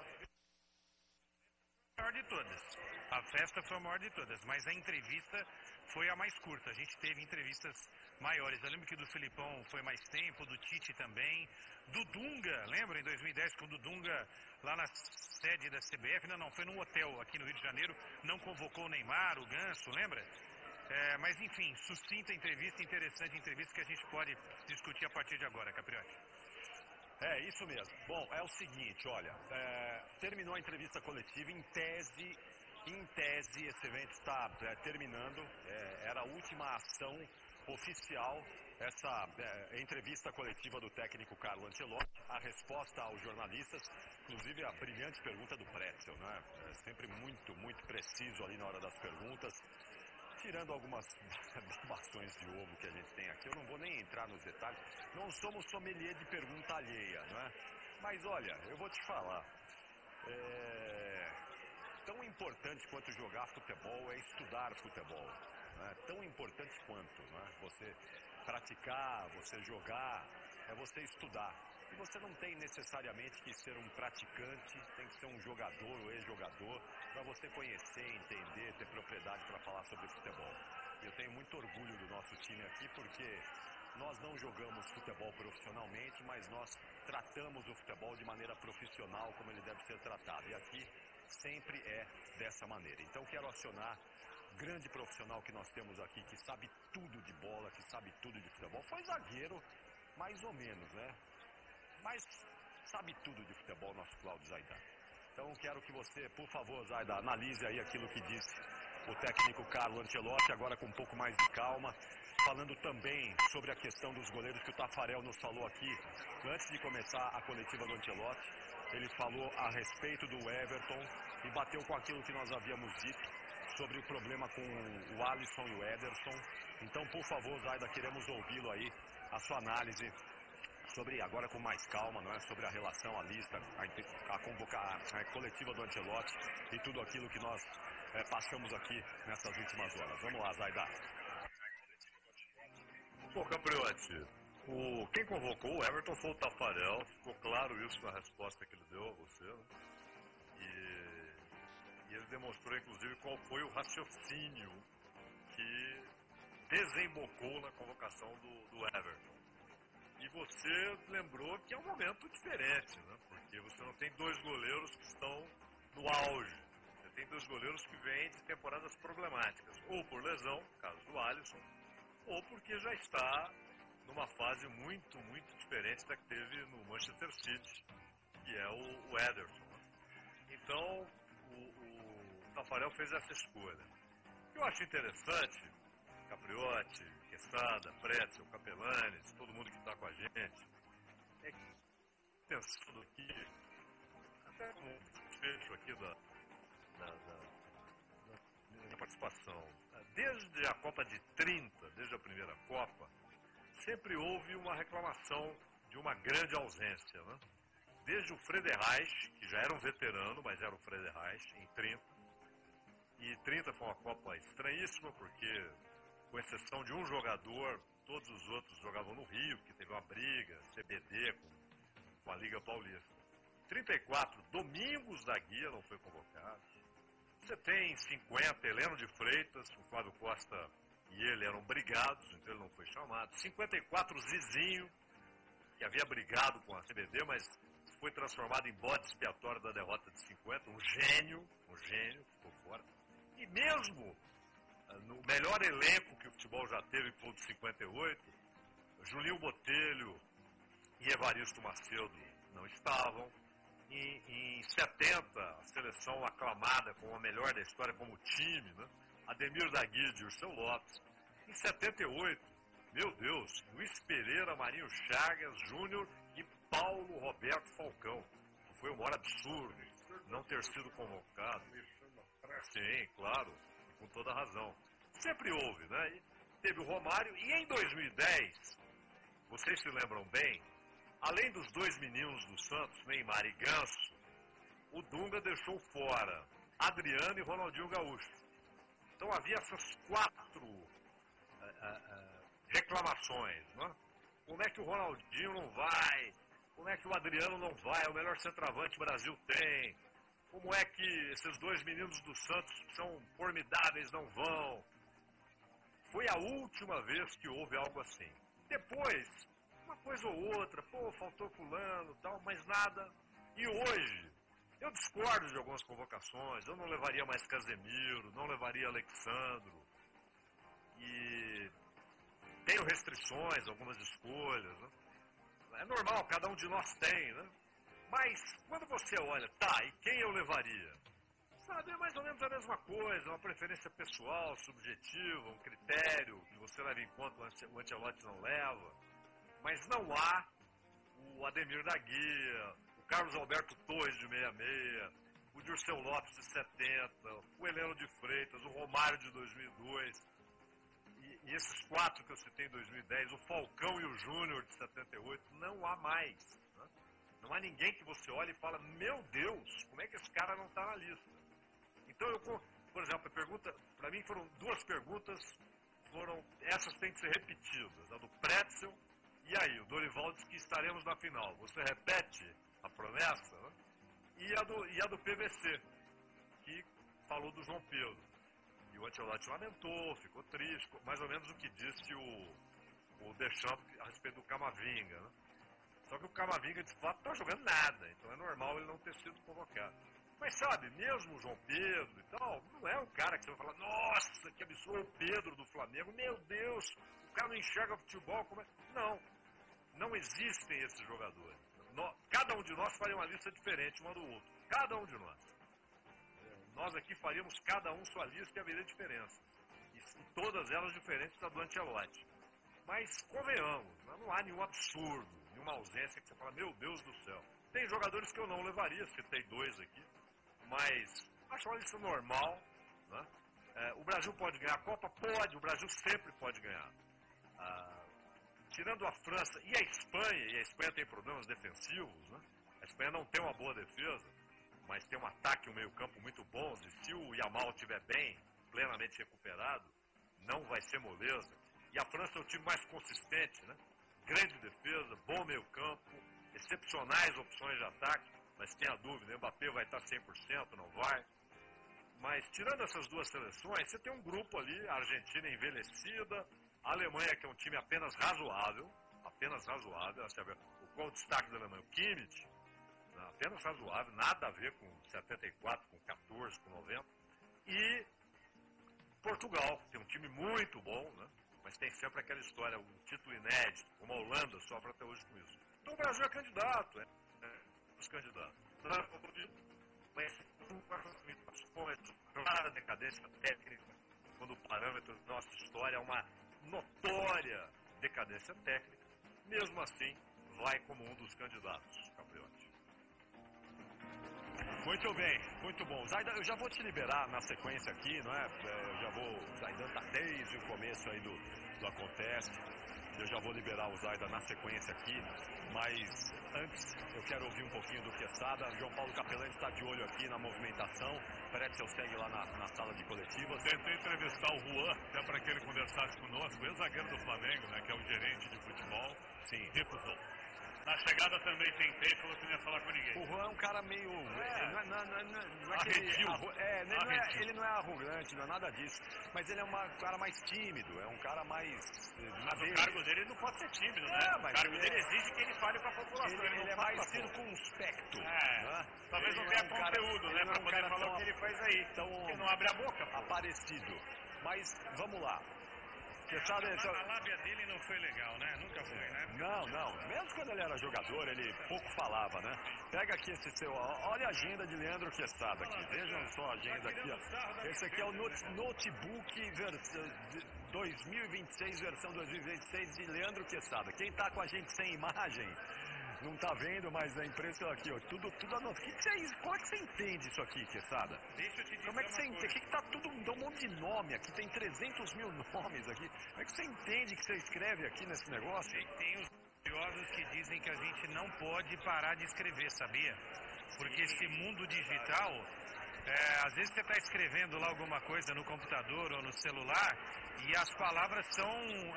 A maior de todas. A festa foi a maior de todas, mas a entrevista foi a mais curta. A gente teve entrevistas maiores. Eu lembro que do Filipão foi mais tempo, do Tite também, do Dunga, lembra? Em dois mil e dez, quando o Dunga, lá na sede da C B F, não, não, foi num hotel aqui no Rio de Janeiro, não convocou o Neymar, o Ganso, lembra? É, mas enfim, sucinta entrevista, interessante entrevista que a gente pode discutir a partir de agora, Capriotti.
É, isso mesmo. Bom, é o seguinte, olha, é, terminou a entrevista coletiva, em tese, em tese, esse evento está é, terminando, é, era a última ação oficial, essa é, entrevista coletiva do técnico Carlo Ancelotti, a resposta aos jornalistas, inclusive a brilhante pergunta do Pretzel, né? É sempre muito, muito preciso ali na hora das perguntas. Tirando algumas babações de ovo que a gente tem aqui, eu não vou nem entrar nos detalhes. Não somos sommelier de pergunta alheia, não é? Mas olha, eu vou te falar. É... Tão importante quanto jogar futebol é estudar futebol. Não é? Tão importante quanto, não é? Você praticar, você jogar, é você estudar. E você não tem necessariamente que ser um praticante, tem que ser um jogador ou ex-jogador para você conhecer, entender, ter propriedade para falar sobre futebol. E eu tenho muito orgulho do nosso time aqui porque nós não jogamos futebol profissionalmente, mas nós tratamos o futebol de maneira profissional como ele deve ser tratado. E aqui sempre é dessa maneira. Então quero acionar o grande profissional que nós temos aqui, que sabe tudo de bola, que sabe tudo de futebol. Foi zagueiro, mais ou menos, né? Mas sabe tudo de futebol, nosso Cláudio Zaidan. Então quero que você, por favor, Zaidan, analise aí aquilo que disse o técnico Carlo Ancelotti, agora com um pouco mais de calma, falando também sobre a questão dos goleiros que o Tafarel nos falou aqui, antes de começar a coletiva do Ancelotti. Ele falou a respeito do Everton e bateu com aquilo que nós havíamos dito sobre o problema com o Alisson e o Ederson. Então, por favor, Zaidan, queremos ouvi-lo aí, a sua análise sobre, agora com mais calma, não é? Sobre a relação, a lista, a, a convocar a coletiva do Ancelotti e tudo aquilo que nós é, passamos aqui nessas últimas horas. Vamos lá, Zaidan.
Pô, Capriotti, o, quem convocou o Everton foi o Tafarel, ficou claro isso na resposta que ele deu a você, né? E, e ele demonstrou, inclusive, qual foi o raciocínio que desembocou na convocação do, do Everton. E você lembrou que é um momento diferente, né? Porque você não tem dois goleiros que estão no auge. Você tem dois goleiros que vêm de temporadas problemáticas, ou por lesão, no caso do Alisson, ou porque já está numa fase muito, muito diferente da que teve no Manchester City, que é o, o Ederson. Então, o, o Tafarel fez essa escolha. O que eu acho interessante, Capriotti, Quesada, Pretzel, Capelanes, todo mundo que está com a gente, é que, pensando aqui, até com um desfecho aqui da, da, da, da participação, desde a Copa de trinta, desde a primeira Copa, sempre houve uma reclamação de uma grande ausência, né?
desde o Frederich, que já era um veterano, mas era o Frederich, em trinta. E trinta foi uma Copa estranhíssima, porque, com exceção de um jogador, todos os outros jogavam no Rio, que teve uma briga, C B D, com, com a Liga Paulista. trinta e quatro, Domingos da Guia não foi convocado. Você tem cinquenta, Heleno de Freitas, o Flávio Costa e ele eram brigados, então ele não foi chamado. cinquenta e quatro, Zizinho, que havia brigado com a C B D, mas foi transformado em bode expiatório da derrota de cinquenta, um gênio, um gênio, ficou fora. E mesmo no melhor elenco que o futebol já teve, que foi o de cinquenta e oito, Julinho Botelho e Evaristo Macedo não estavam. Em, em setenta, a seleção aclamada como a melhor da história, como time, né? Ademir da Guia e Dirceu Lopes. Em setenta e oito, meu Deus, Luiz Pereira, Marinho Chagas Júnior e Paulo Roberto Falcão. Foi um maior absurdo não ter sido convocado. Sim, claro, com toda razão. Sempre houve, né? E teve o Romário, e em dois mil e dez, vocês se lembram bem, além dos dois meninos do Santos, Neymar e Ganso, o Dunga deixou fora Adriano e Ronaldinho Gaúcho. Então havia essas quatro uh, uh, reclamações, né? Como é que o Ronaldinho não vai? Como é que o Adriano não vai? É o melhor centroavante que o Brasil tem. Como é que esses dois meninos do Santos, que são formidáveis, não vão? Foi a última vez que houve algo assim. Depois, uma coisa ou outra, pô, faltou fulano e tal, mas nada. E hoje, eu discordo de algumas convocações. Eu não levaria mais Casemiro, não levaria Alexandro. E tenho restrições, algumas escolhas, né? É normal, cada um de nós tem, né? Mas, quando você olha, tá, e quem eu levaria? Sabe, é mais ou menos a mesma coisa, uma preferência pessoal, subjetiva, um critério que você leva em conta, o Ancelotti não leva. Mas não há o Ademir da Guia, o Carlos Alberto Torres de sessenta e seis, o Dirceu Lopes de setenta, o Heleno de Freitas, o Romário de dois mil e dois, e, e esses quatro que eu citei em dois mil e dez, o Falcão e o Júnior de setenta e oito, não há mais. Né? Não há ninguém que você olhe e fala, meu Deus, como é que esse cara não está na lista? Então, eu, por exemplo, a pergunta, para mim foram duas perguntas, foram, essas têm que ser repetidas, a do Pretzel. E aí, o Dorival diz que estaremos na final. Você repete a promessa? Né? E, a do, e a do P V C, que falou do João Pedro. E o Ancelotti lamentou, ficou triste, mais ou menos o que disse o, o Deschamps a respeito do Camavinga. Né? Só que o Camavinga, de fato, não está jogando nada, então é normal ele não ter sido convocado. Mas sabe, mesmo o João Pedro e tal, não é um cara que você vai falar, nossa, que absurdo, o Pedro do Flamengo, meu Deus, o cara não enxerga futebol, como é? Não. Não existem esses jogadores. Cada um de nós faria uma lista diferente uma do outro. Cada um de nós. Nós aqui faríamos cada um sua lista e haveria diferenças. E todas elas diferentes da do Ancelotti. Mas convenhamos, não há nenhum absurdo, nenhuma ausência que você fala, meu Deus do céu. Tem jogadores que eu não levaria, citei dois aqui, mas acho uma lista normal. Né? É, o Brasil pode ganhar a Copa? Pode, o Brasil sempre pode ganhar. Ah, tirando a França e a Espanha, e a Espanha tem problemas defensivos, né? A Espanha não tem uma boa defesa, mas tem um ataque e um meio campo muito bons, e se o Yamal estiver bem, plenamente recuperado, não vai ser moleza. E a França é o time mais consistente, né? Grande defesa, bom meio campo, excepcionais opções de ataque, mas tem a dúvida, o Mbappé vai estar cem por cento, não vai. Mas tirando essas duas seleções, você tem um grupo ali, a Argentina envelhecida, a Alemanha, que é um time apenas razoável, apenas razoável, o qual o destaque da Alemanha? O Kimmich, apenas razoável, nada a ver com setenta e quatro, com catorze, com noventa. E Portugal, que tem um time muito bom, né? Mas tem sempre aquela história, um título inédito, como a Holanda sofre até hoje com isso. Então o Brasil é candidato, é, é os candidatos. Mas com a clara decadência técnica, quando o parâmetro da nossa história é uma notória decadência técnica, mesmo assim, vai como um dos candidatos, Capriotti. Muito bem, muito bom. Zaidan, eu já vou te liberar na sequência aqui, não é? Eu já vou, o Zaidan está desde o começo aí do, do Acontece, eu já vou liberar o Zaidan na sequência aqui. Mas antes eu quero ouvir um pouquinho do Quesada. João Paulo Capelani está de olho aqui na movimentação. Pretzel segue lá na, na sala de coletivas.
Tentei entrevistar o Juan, até para que ele conversasse conosco, ex-zagueiro do Flamengo, né, que é o gerente de futebol.
Sim.
Recusou.
Na chegada também tentei, falou que não ia falar com ninguém.
O Juan é um cara meio... É. Não, é, não, não, não, não é
Arredio.
Arru, é, ele, não é, ele não é arrogante, não é nada disso. Mas ele é uma, um cara mais tímido, é um cara mais...
Mas o cargo dele não pode ser tímido, né?
É,
o cargo
ele
dele
é,
exige que ele fale com a população.
Ele,
ele,
ele é mais circunspecto.
É.
Né?
Talvez
ele
não tenha
é um
conteúdo,
cara,
né? Pra
um
poder falar o que ele faz aí.
Então,
porque não abre a boca. Pô.
Aparecido. Mas, vamos lá.
É,
sabe,
a, a lábia dele não foi legal, né? Nunca foi, né?
Não, não. Mesmo quando ele era jogador, ele pouco falava, né? Pega aqui esse seu... Olha a agenda de Leandro Quesada aqui. Vejam só a agenda aqui, ó. Esse aqui é o notebook versão dois mil e vinte e seis, versão dois mil e vinte e seis de Leandro Quesada. Quem tá com a gente sem imagem... Não tá vendo, mas a imprensa aqui, ó, tudo, tudo anotado. Que que você, como é que você entende isso aqui, Quesada?
Deixa eu te dizer
Como é que você
uma
entende? Que que tá tudo, dá um monte de nome aqui, tem trezentos mil nomes aqui. Como é que você entende que você escreve aqui nesse negócio?
Tem, tem os curiosos que dizem que a gente não pode parar de escrever, sabia? Porque esse mundo digital, é, às vezes você está escrevendo lá alguma coisa no computador ou no celular e as palavras são...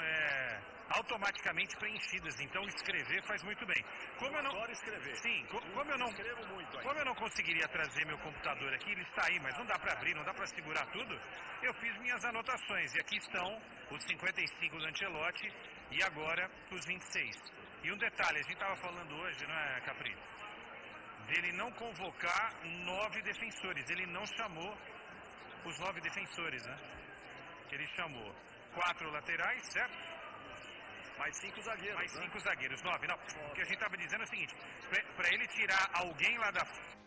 É, automaticamente preenchidas, então escrever faz muito bem. Como eu não
adoro escrever.
Sim, co como eu não
escrevo muito ainda.
Como eu não conseguiria trazer meu computador aqui, ele está aí, mas não dá para abrir, não dá para segurar tudo. Eu fiz minhas anotações e aqui estão os cinquenta e cinco do Ancelotti e agora os vinte e seis. E um detalhe, a gente estava falando hoje, não é, Capri? Dele não convocar nove defensores, ele não chamou os nove defensores, né? Ele chamou quatro laterais, certo?
Mais cinco zagueiros.
Mais
né?
cinco zagueiros, nove. Não, o que a gente estava dizendo é o seguinte: para ele tirar alguém lá da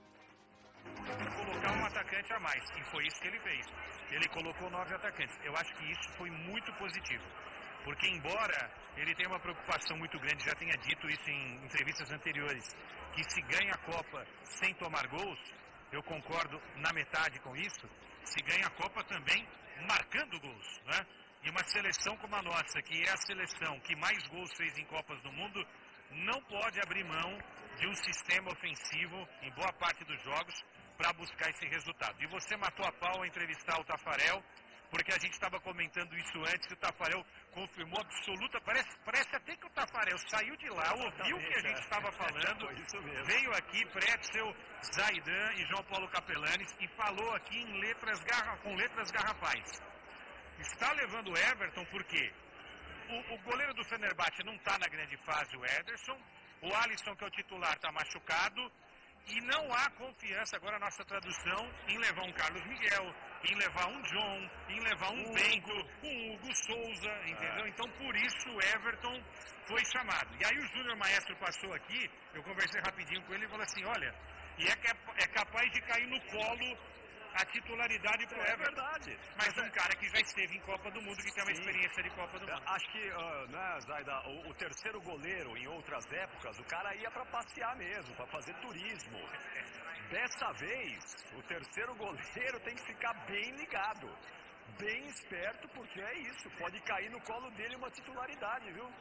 colocar um atacante a mais. E foi isso que ele fez. Ele colocou nove atacantes. Eu acho que isso foi muito positivo. Porque embora ele tenha uma preocupação muito grande, já tenha dito isso em entrevistas anteriores, que se ganha a Copa sem tomar gols, eu concordo na metade com isso, se ganha a Copa também marcando gols, né? E uma seleção como a nossa, que é a seleção que mais gols fez em Copas do Mundo, não pode abrir mão de um sistema ofensivo em boa parte dos jogos para buscar esse resultado. E você matou a pau ao entrevistar o Taffarel, porque a gente estava comentando isso antes, e o Taffarel confirmou absoluta, parece, parece até que o Taffarel saiu de lá, ouviu o que a gente estava falando, veio aqui, Pretzel, Zaidan e João Paulo Capelanes, e falou aqui em letras garra, com letras garrafais. Está levando o Everton porque o, o goleiro do Fenerbahçe não está na grande fase, o Ederson, o Alisson, que é o titular, está machucado, e não há confiança, agora a nossa tradução, em levar um Carlos Miguel, em levar um John, em levar um Hugo. Bento, um Hugo Souza, entendeu? É. Então, por isso, o Everton foi chamado. E aí o Júnior Maestro passou aqui, eu conversei rapidinho com ele e falou assim, olha, e é, é capaz de cair no colo a titularidade pro
é
Everton.
Verdade.
Mas um cara que já esteve em Copa do Mundo, que tem uma Sim. experiência de Copa do Mundo.
Acho que, uh, né, Zaida, o, o terceiro goleiro, em outras épocas, o cara ia para passear mesmo, para fazer turismo. Dessa vez, o terceiro goleiro tem que ficar bem ligado, bem esperto, porque é isso, pode cair no colo dele uma titularidade, viu?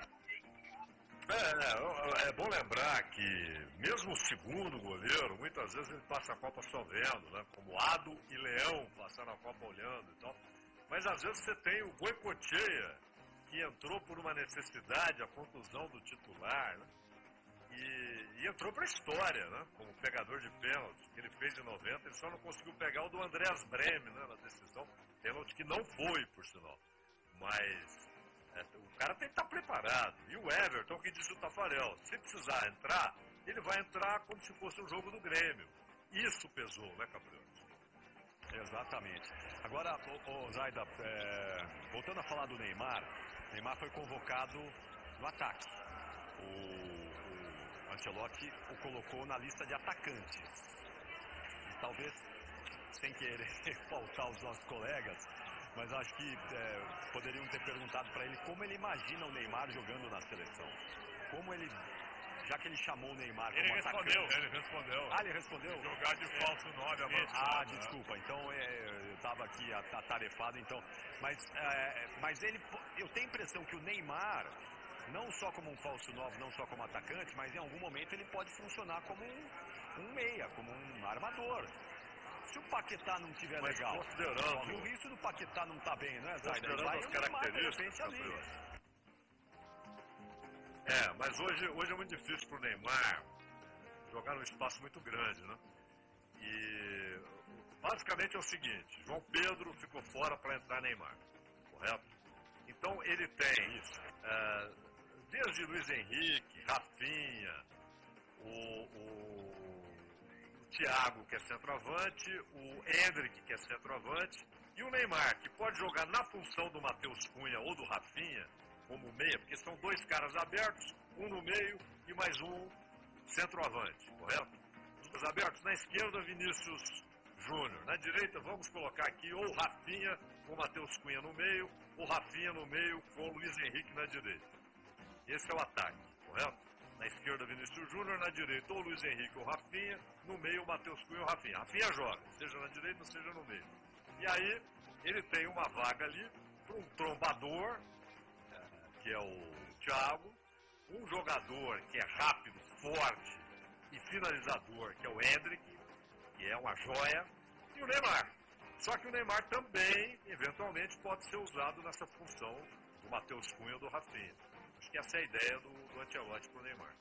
É, é, é bom lembrar que mesmo o segundo goleiro, muitas vezes ele passa a Copa só vendo, né? Como Ado e Leão passando a Copa olhando e tal. Mas às vezes você tem o Goicoechea, que entrou por uma necessidade, a contusão do titular, né? E, e entrou para a história, né? Como pegador de pênalti, que ele fez em noventa, ele só não conseguiu pegar o do Andreas Breme, né? Na decisão, pênalti que não foi, por sinal. Mas... É, o cara tem que estar preparado. E o Everton, que disse o Taffarel, se precisar entrar, ele vai entrar como se fosse um jogo do Grêmio. Isso pesou, né, Capriano?
Exatamente. Agora, ô, ô, Zaida, é, voltando a falar do Neymar, o Neymar foi convocado no ataque. O, o Ancelotti o colocou na lista de atacantes. E talvez, sem querer faltar os nossos colegas, mas acho que é, poderiam ter perguntado para ele como ele imagina o Neymar jogando na seleção. Como ele, já que ele chamou o Neymar
ele
como
respondeu,
atacante...
Ele respondeu.
Ah, ele respondeu?
Jogar de falso nove avançado.
Ah, desculpa. Então é, eu estava aqui atarefado, então... Mas, é, mas ele, eu tenho a impressão que o Neymar não só como um falso nove, não só como atacante, mas em algum momento ele pode funcionar como um, um meia, como um armador. Se o Paquetá não estiver legal,
considerando
isso do Paquetá não está bem, né, Zayda?
Considerando
Vai
as
o Neymar, de
características,
repente, ali.
É, mas hoje, hoje é muito difícil para o Neymar jogar num espaço muito grande, né? E basicamente é o seguinte, João Pedro ficou fora para entrar Neymar, correto? Então ele tem isso, é, desde Luiz Henrique, Rafinha, o, o, o Thiago, que é centroavante, o Endrick, que é centroavante, e o Neymar, que pode jogar na função do Matheus Cunha ou do Rafinha, como meia, porque são dois caras abertos, um no meio e mais um centroavante, correto? Os abertos na esquerda, Vinícius Júnior. Na direita, vamos colocar aqui ou Rafinha com Matheus Cunha no meio, ou Rafinha no meio com Luiz Henrique na direita. Esse é o ataque, correto? Na esquerda, Vinícius Júnior, na direita, ou Luiz Henrique ou Rafinha, no meio, Matheus Cunha ou Rafinha. Rafinha joga, seja na direita, seja no meio. E aí, ele tem uma vaga ali para um trombador, que é o Thiago, um jogador que é rápido, forte e finalizador, que é o Endrick, que é uma joia, e o Neymar. Só que o Neymar também, eventualmente, pode ser usado nessa função do Matheus Cunha ou do Rafinha. Acho que essa é a ideia do, do Ancelotti para o Neymar.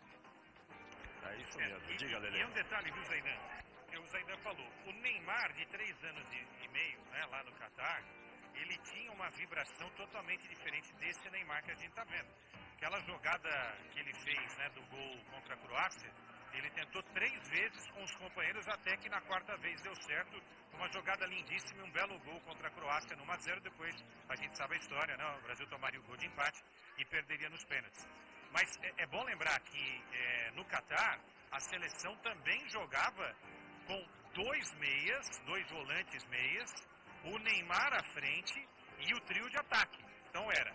É isso mesmo. Diga, Lelê.
E um detalhe, viu, Zaidan? Que o Zaidan falou. O Neymar, de três anos e, e meio, né, lá no Catar, ele tinha uma vibração totalmente diferente desse Neymar que a gente está vendo. Aquela jogada que ele fez, né, do gol contra a Croácia, ele tentou três vezes com os companheiros até que na quarta vez deu certo. Uma jogada lindíssima e um belo gol contra a Croácia no um a zero. Depois a gente sabe a história, né? O Brasil tomaria o gol de empate e perderia nos pênaltis. Mas é, é bom lembrar que é, no Catar a seleção também jogava com dois meias, dois volantes meias, o Neymar à frente e o trio de ataque. Então era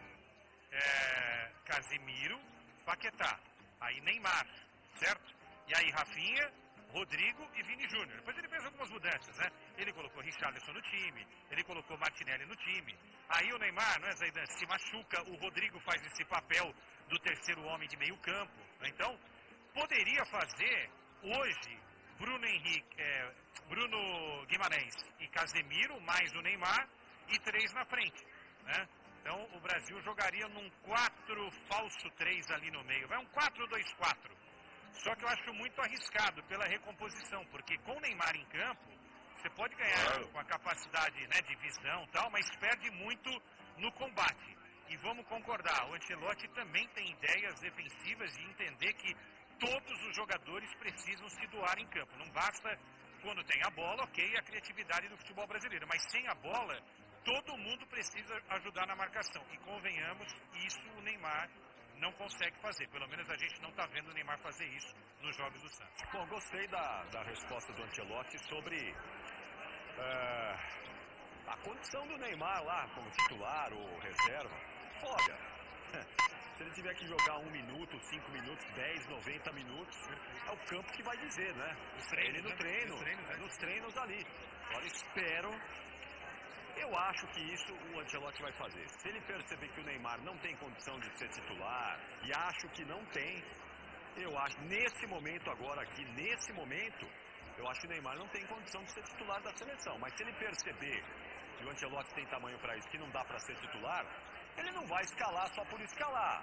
é, Casemiro, Paquetá, aí Neymar, certo? E aí Rafinha, Rodrigo e Vini Júnior. Depois ele fez algumas mudanças, né? Ele colocou Richarlison no time, ele colocou Martinelli no time. Aí o Neymar, não é, Zaidan, se machuca, o Rodrigo faz esse papel do terceiro homem de meio campo. Né? Então, poderia fazer hoje Bruno Henrique, é, Bruno Guimarães e Casemiro, mais o Neymar, e três na frente, né? Então o Brasil jogaria num quatro falso três ali no meio. Vai um quatro dois quatro. Só que eu acho muito arriscado pela recomposição, porque com o Neymar em campo, você pode ganhar claro. com a capacidade, né, de visão e tal, mas perde muito no combate. E vamos concordar, o Ancelotti também tem ideias defensivas de entender que todos os jogadores precisam se doar em campo. Não basta quando tem a bola, ok, a criatividade do futebol brasileiro, mas sem a bola, todo mundo precisa ajudar na marcação. E convenhamos, isso o Neymar não consegue fazer. Pelo menos a gente não está vendo o Neymar fazer isso nos jogos do Santos.
Bom, gostei da, da resposta do Ancelotti sobre uh, a condição do Neymar lá como titular ou reserva. Olha, se ele tiver que jogar um minuto, cinco minutos, dez, noventa minutos, é o campo que vai dizer, né? Ele no treino, nos treinos, né? nos treinos ali. Agora espero. Eu acho que isso o Ancelotti vai fazer. Se ele perceber que o Neymar não tem condição de ser titular, e acho que não tem, eu acho, nesse momento agora aqui, nesse momento, eu acho que o Neymar não tem condição de ser titular da seleção. Mas se ele perceber que o Ancelotti tem tamanho para isso, que não dá para ser titular, ele não vai escalar só por escalar.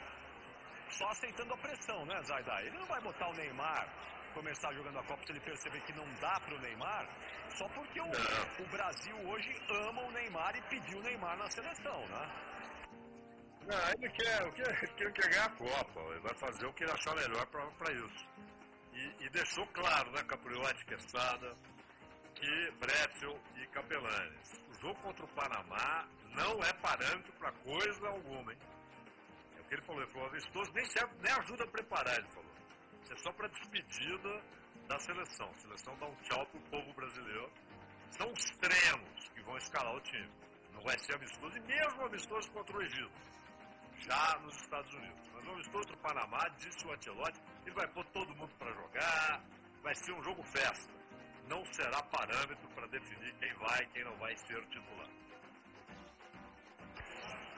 Só aceitando a pressão, né, Zayda? Ele não vai botar o Neymar, começar jogando a Copa, se ele perceber que não dá para o Neymar, só porque o, o Brasil hoje ama o Neymar e pediu o Neymar na seleção, né?
Não, ele quer, o que ele quer ganhar a Copa, ele vai fazer o que ele achar melhor para isso. E, e deixou claro, né, Capriotti, Quesada, que Bretzel e Capelanes. O jogo contra o Panamá não é parâmetro para coisa alguma, hein? É o que ele falou, ele falou, amistoso nem, serve, nem ajuda a preparar, ele falou. Isso é só para despedida da seleção. A seleção dá um tchau pro povo brasileiro. São os treinos que vão escalar o time. Não vai ser amistoso, e mesmo amistoso contra o Egito, já nos Estados Unidos. Mas o amistoso do Panamá, disse o Ancelotti, ele vai pôr todo mundo para jogar, vai ser um jogo festa. Não será parâmetro para definir quem vai e quem não vai ser titular.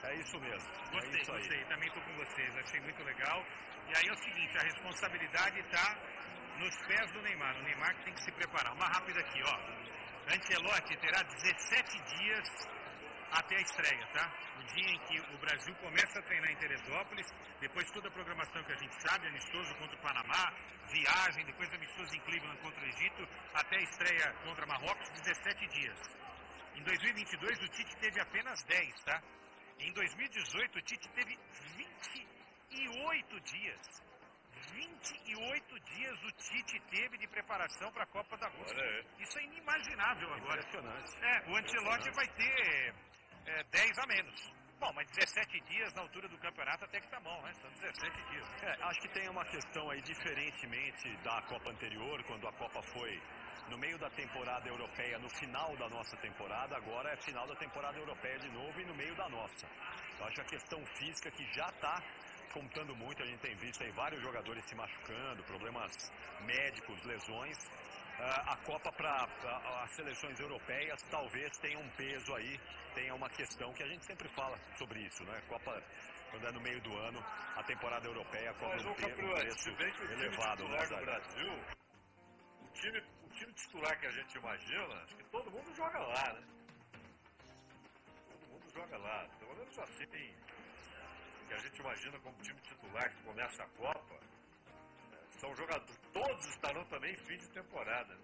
É isso mesmo.
Gostei,
é isso aí.
gostei. Também estou com vocês. Achei muito legal. E aí é o seguinte, a responsabilidade está nos pés do Neymar. O Neymar que tem que se preparar. Uma rápida aqui, ó. Ancelotti terá dezessete dias até a estreia, tá? O dia em que o Brasil começa a treinar em Teresópolis, depois toda a programação que a gente sabe, amistoso contra o Panamá, viagem, depois amistoso em Cleveland contra o Egito, até a estreia contra Marrocos, dezessete dias. Em dois mil e vinte e dois o Tite teve apenas dez, tá? Em dois mil e dezoito o Tite teve vinte e oito dias. vinte e oito dias o Tite teve de preparação para a Copa da Rússia.
É.
Isso é inimaginável agora.
Impressionante.
É, o Ancelotti vai ter é, dez a menos. Bom, mas dezessete dias na altura do campeonato até que tá bom, né? São dezessete dias.
É, acho que tem uma questão aí, diferentemente da Copa anterior, quando a Copa foi no meio da temporada europeia, no final da nossa temporada, agora é final da temporada europeia de novo e no meio da nossa. Eu acho a questão física que já está contando muito, a gente tem visto aí vários jogadores se machucando, problemas médicos, lesões. Uh, a Copa para as seleções europeias talvez tenha um peso aí, tenha uma questão que a gente sempre fala sobre isso, né? Copa, quando é no meio do ano, a temporada europeia cobra um, pe um preço elevado.
Né, no Brasil, o time, o time titular que a gente imagina, acho que todo mundo joga lá, né? Todo mundo joga lá, pelo menos assim, que a gente imagina como time titular que começa a Copa. São jogadores, todos estarão também em fim de temporada.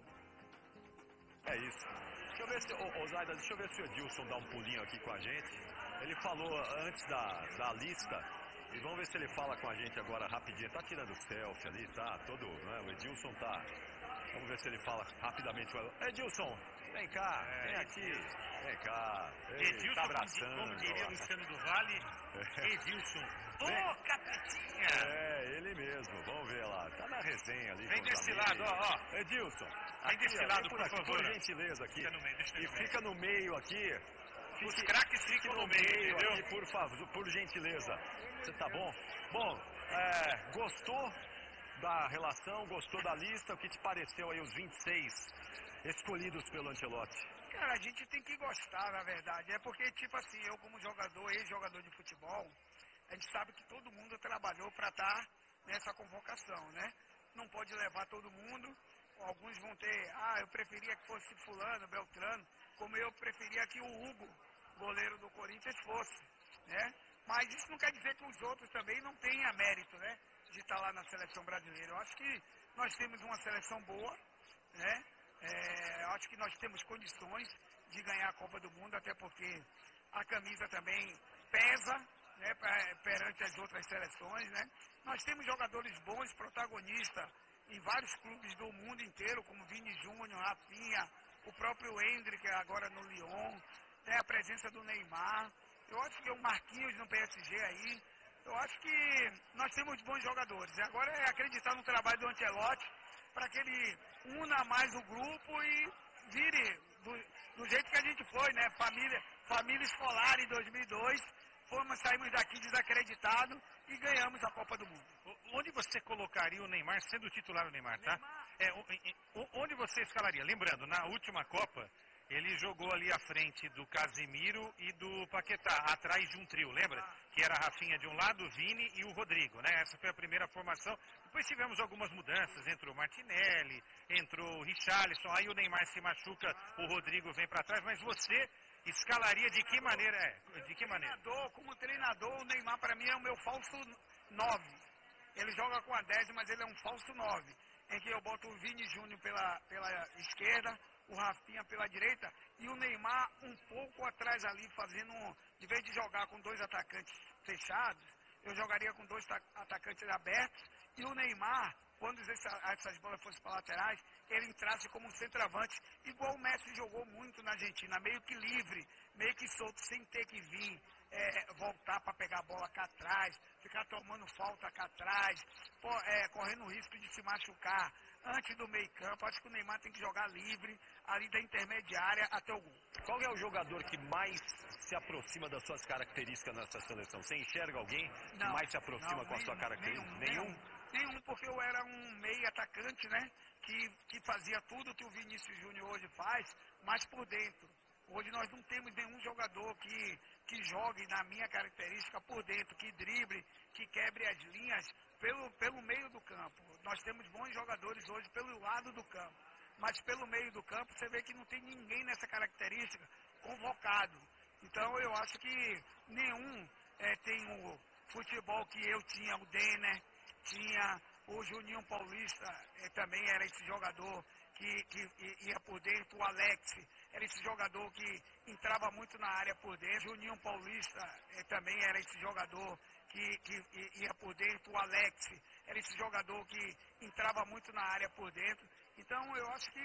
É isso. Deixa eu ver se, ô, ô Zaida, deixa eu ver se o Edilson dá um pulinho aqui com a gente. Ele falou antes da, da lista, e vamos ver se ele fala com a gente agora rapidinho. Tá tirando selfie ali, tá todo, né? O Edilson tá. Vamos ver se ele fala rapidamente. Edilson, vem cá, é, vem aqui, vem cá. Ei,
Edilson,
tá abraçando.
como diria Luciano do Vale, Edilson. Ô, oh, capetinha!
É, ele mesmo, vamos ver lá. Tá na resenha ali.
Vem desse lado, ó, ó.
Edilson.
Vem desse
aqui,
lado,
por,
por
aqui,
favor.
Por gentileza aqui.
Fica no meio, deixa
e
no
fica no meio aqui.
Os
Fique,
craques ficam no meio, entendeu?
Aqui, por favor, por gentileza. Você tá bom? Bom, é, gostou da relação, gostou da lista? O que te pareceu aí os vinte e seis escolhidos pelo Ancelotti?
Cara, a gente tem que gostar, na verdade. É porque, tipo assim, eu como jogador, ex-jogador de futebol, a gente sabe que todo mundo trabalhou para estar nessa convocação, né? Não pode levar todo mundo. Alguns vão ter, ah, eu preferia que fosse fulano, Beltrano, como eu preferia que o Hugo, goleiro do Corinthians, fosse, né? Mas isso não quer dizer que os outros também não tenham mérito, né? De estar lá na seleção brasileira. Eu acho que nós temos uma seleção boa, né? É, eu acho que nós temos condições de ganhar a Copa do Mundo, até porque a camisa também pesa, né, perante as outras seleções, né? Nós temos jogadores bons, protagonistas em vários clubes do mundo inteiro, como Vini Júnior, Rafinha, o próprio Endrick agora no Lyon, tem a presença do Neymar. Eu acho que o Marquinhos no P S G aí. Eu acho que nós temos bons jogadores. E agora é acreditar no trabalho do Ancelotti para que ele una mais o grupo e vire do, do jeito que a gente foi, né? Família, família escolar em dois mil e dois. Fomos, saímos daqui desacreditados e ganhamos a Copa do Mundo.
Onde você colocaria o Neymar, sendo o titular do Neymar, tá? É, onde você escalaria? Lembrando, na última Copa, ele jogou ali à frente do Casemiro e do Paquetá, atrás de um trio, lembra? Ah. Que era a Rafinha de um lado, o Vini e o Rodrigo, né? Essa foi a primeira formação. Depois tivemos algumas mudanças, entrou o Martinelli, entrou o Richarlison, aí o Neymar se machuca, o Rodrigo vem para trás, mas você escalaria de que maneira? É, de que maneira?
Treinador, como treinador, o Neymar para mim é o meu falso nove. Ele joga com a dez, mas ele é um falso nove. Em que eu boto o Vini Júnior pela, pela esquerda, o Rafinha pela direita e o Neymar um pouco atrás ali, fazendo, um, de vez de jogar com dois atacantes fechados, eu jogaria com dois atacantes abertos e o Neymar, quando essa, essas bolas fossem para laterais, ele entrasse como um centroavante, igual o Messi jogou muito na Argentina, meio que livre, meio que solto, sem ter que vir é, voltar para pegar a bola cá atrás, ficar tomando falta cá atrás, pô, é, correndo o risco de se machucar antes do meio campo. Acho que o Neymar tem que jogar livre, ali da intermediária até o gol.
Qual é o jogador que mais se aproxima das suas características nessa seleção? Você enxerga alguém
não,
que mais se aproxima
não,
com a
nenhum,
sua característica?
Nenhum, nenhum? Nenhum, porque eu era um meio atacante, né? Que, que fazia tudo que o Vinícius Júnior hoje faz, mas por dentro. Hoje nós não temos nenhum jogador que, que jogue na minha característica por dentro, que drible, que quebre as linhas pelo, pelo meio do campo. Nós temos bons jogadores hoje pelo lado do campo, mas pelo meio do campo você vê que não tem ninguém nessa característica convocado. Então eu acho que nenhum é, tem o futebol que eu tinha, o Denner, tinha o Juninho Paulista, é, também era esse jogador que, que ia por dentro, o Alex, era esse jogador que entrava muito na área por dentro, o Juninho Paulista é, também era esse jogador que, que ia por dentro, o Alex, era esse jogador que entrava muito na área por dentro. Então eu acho que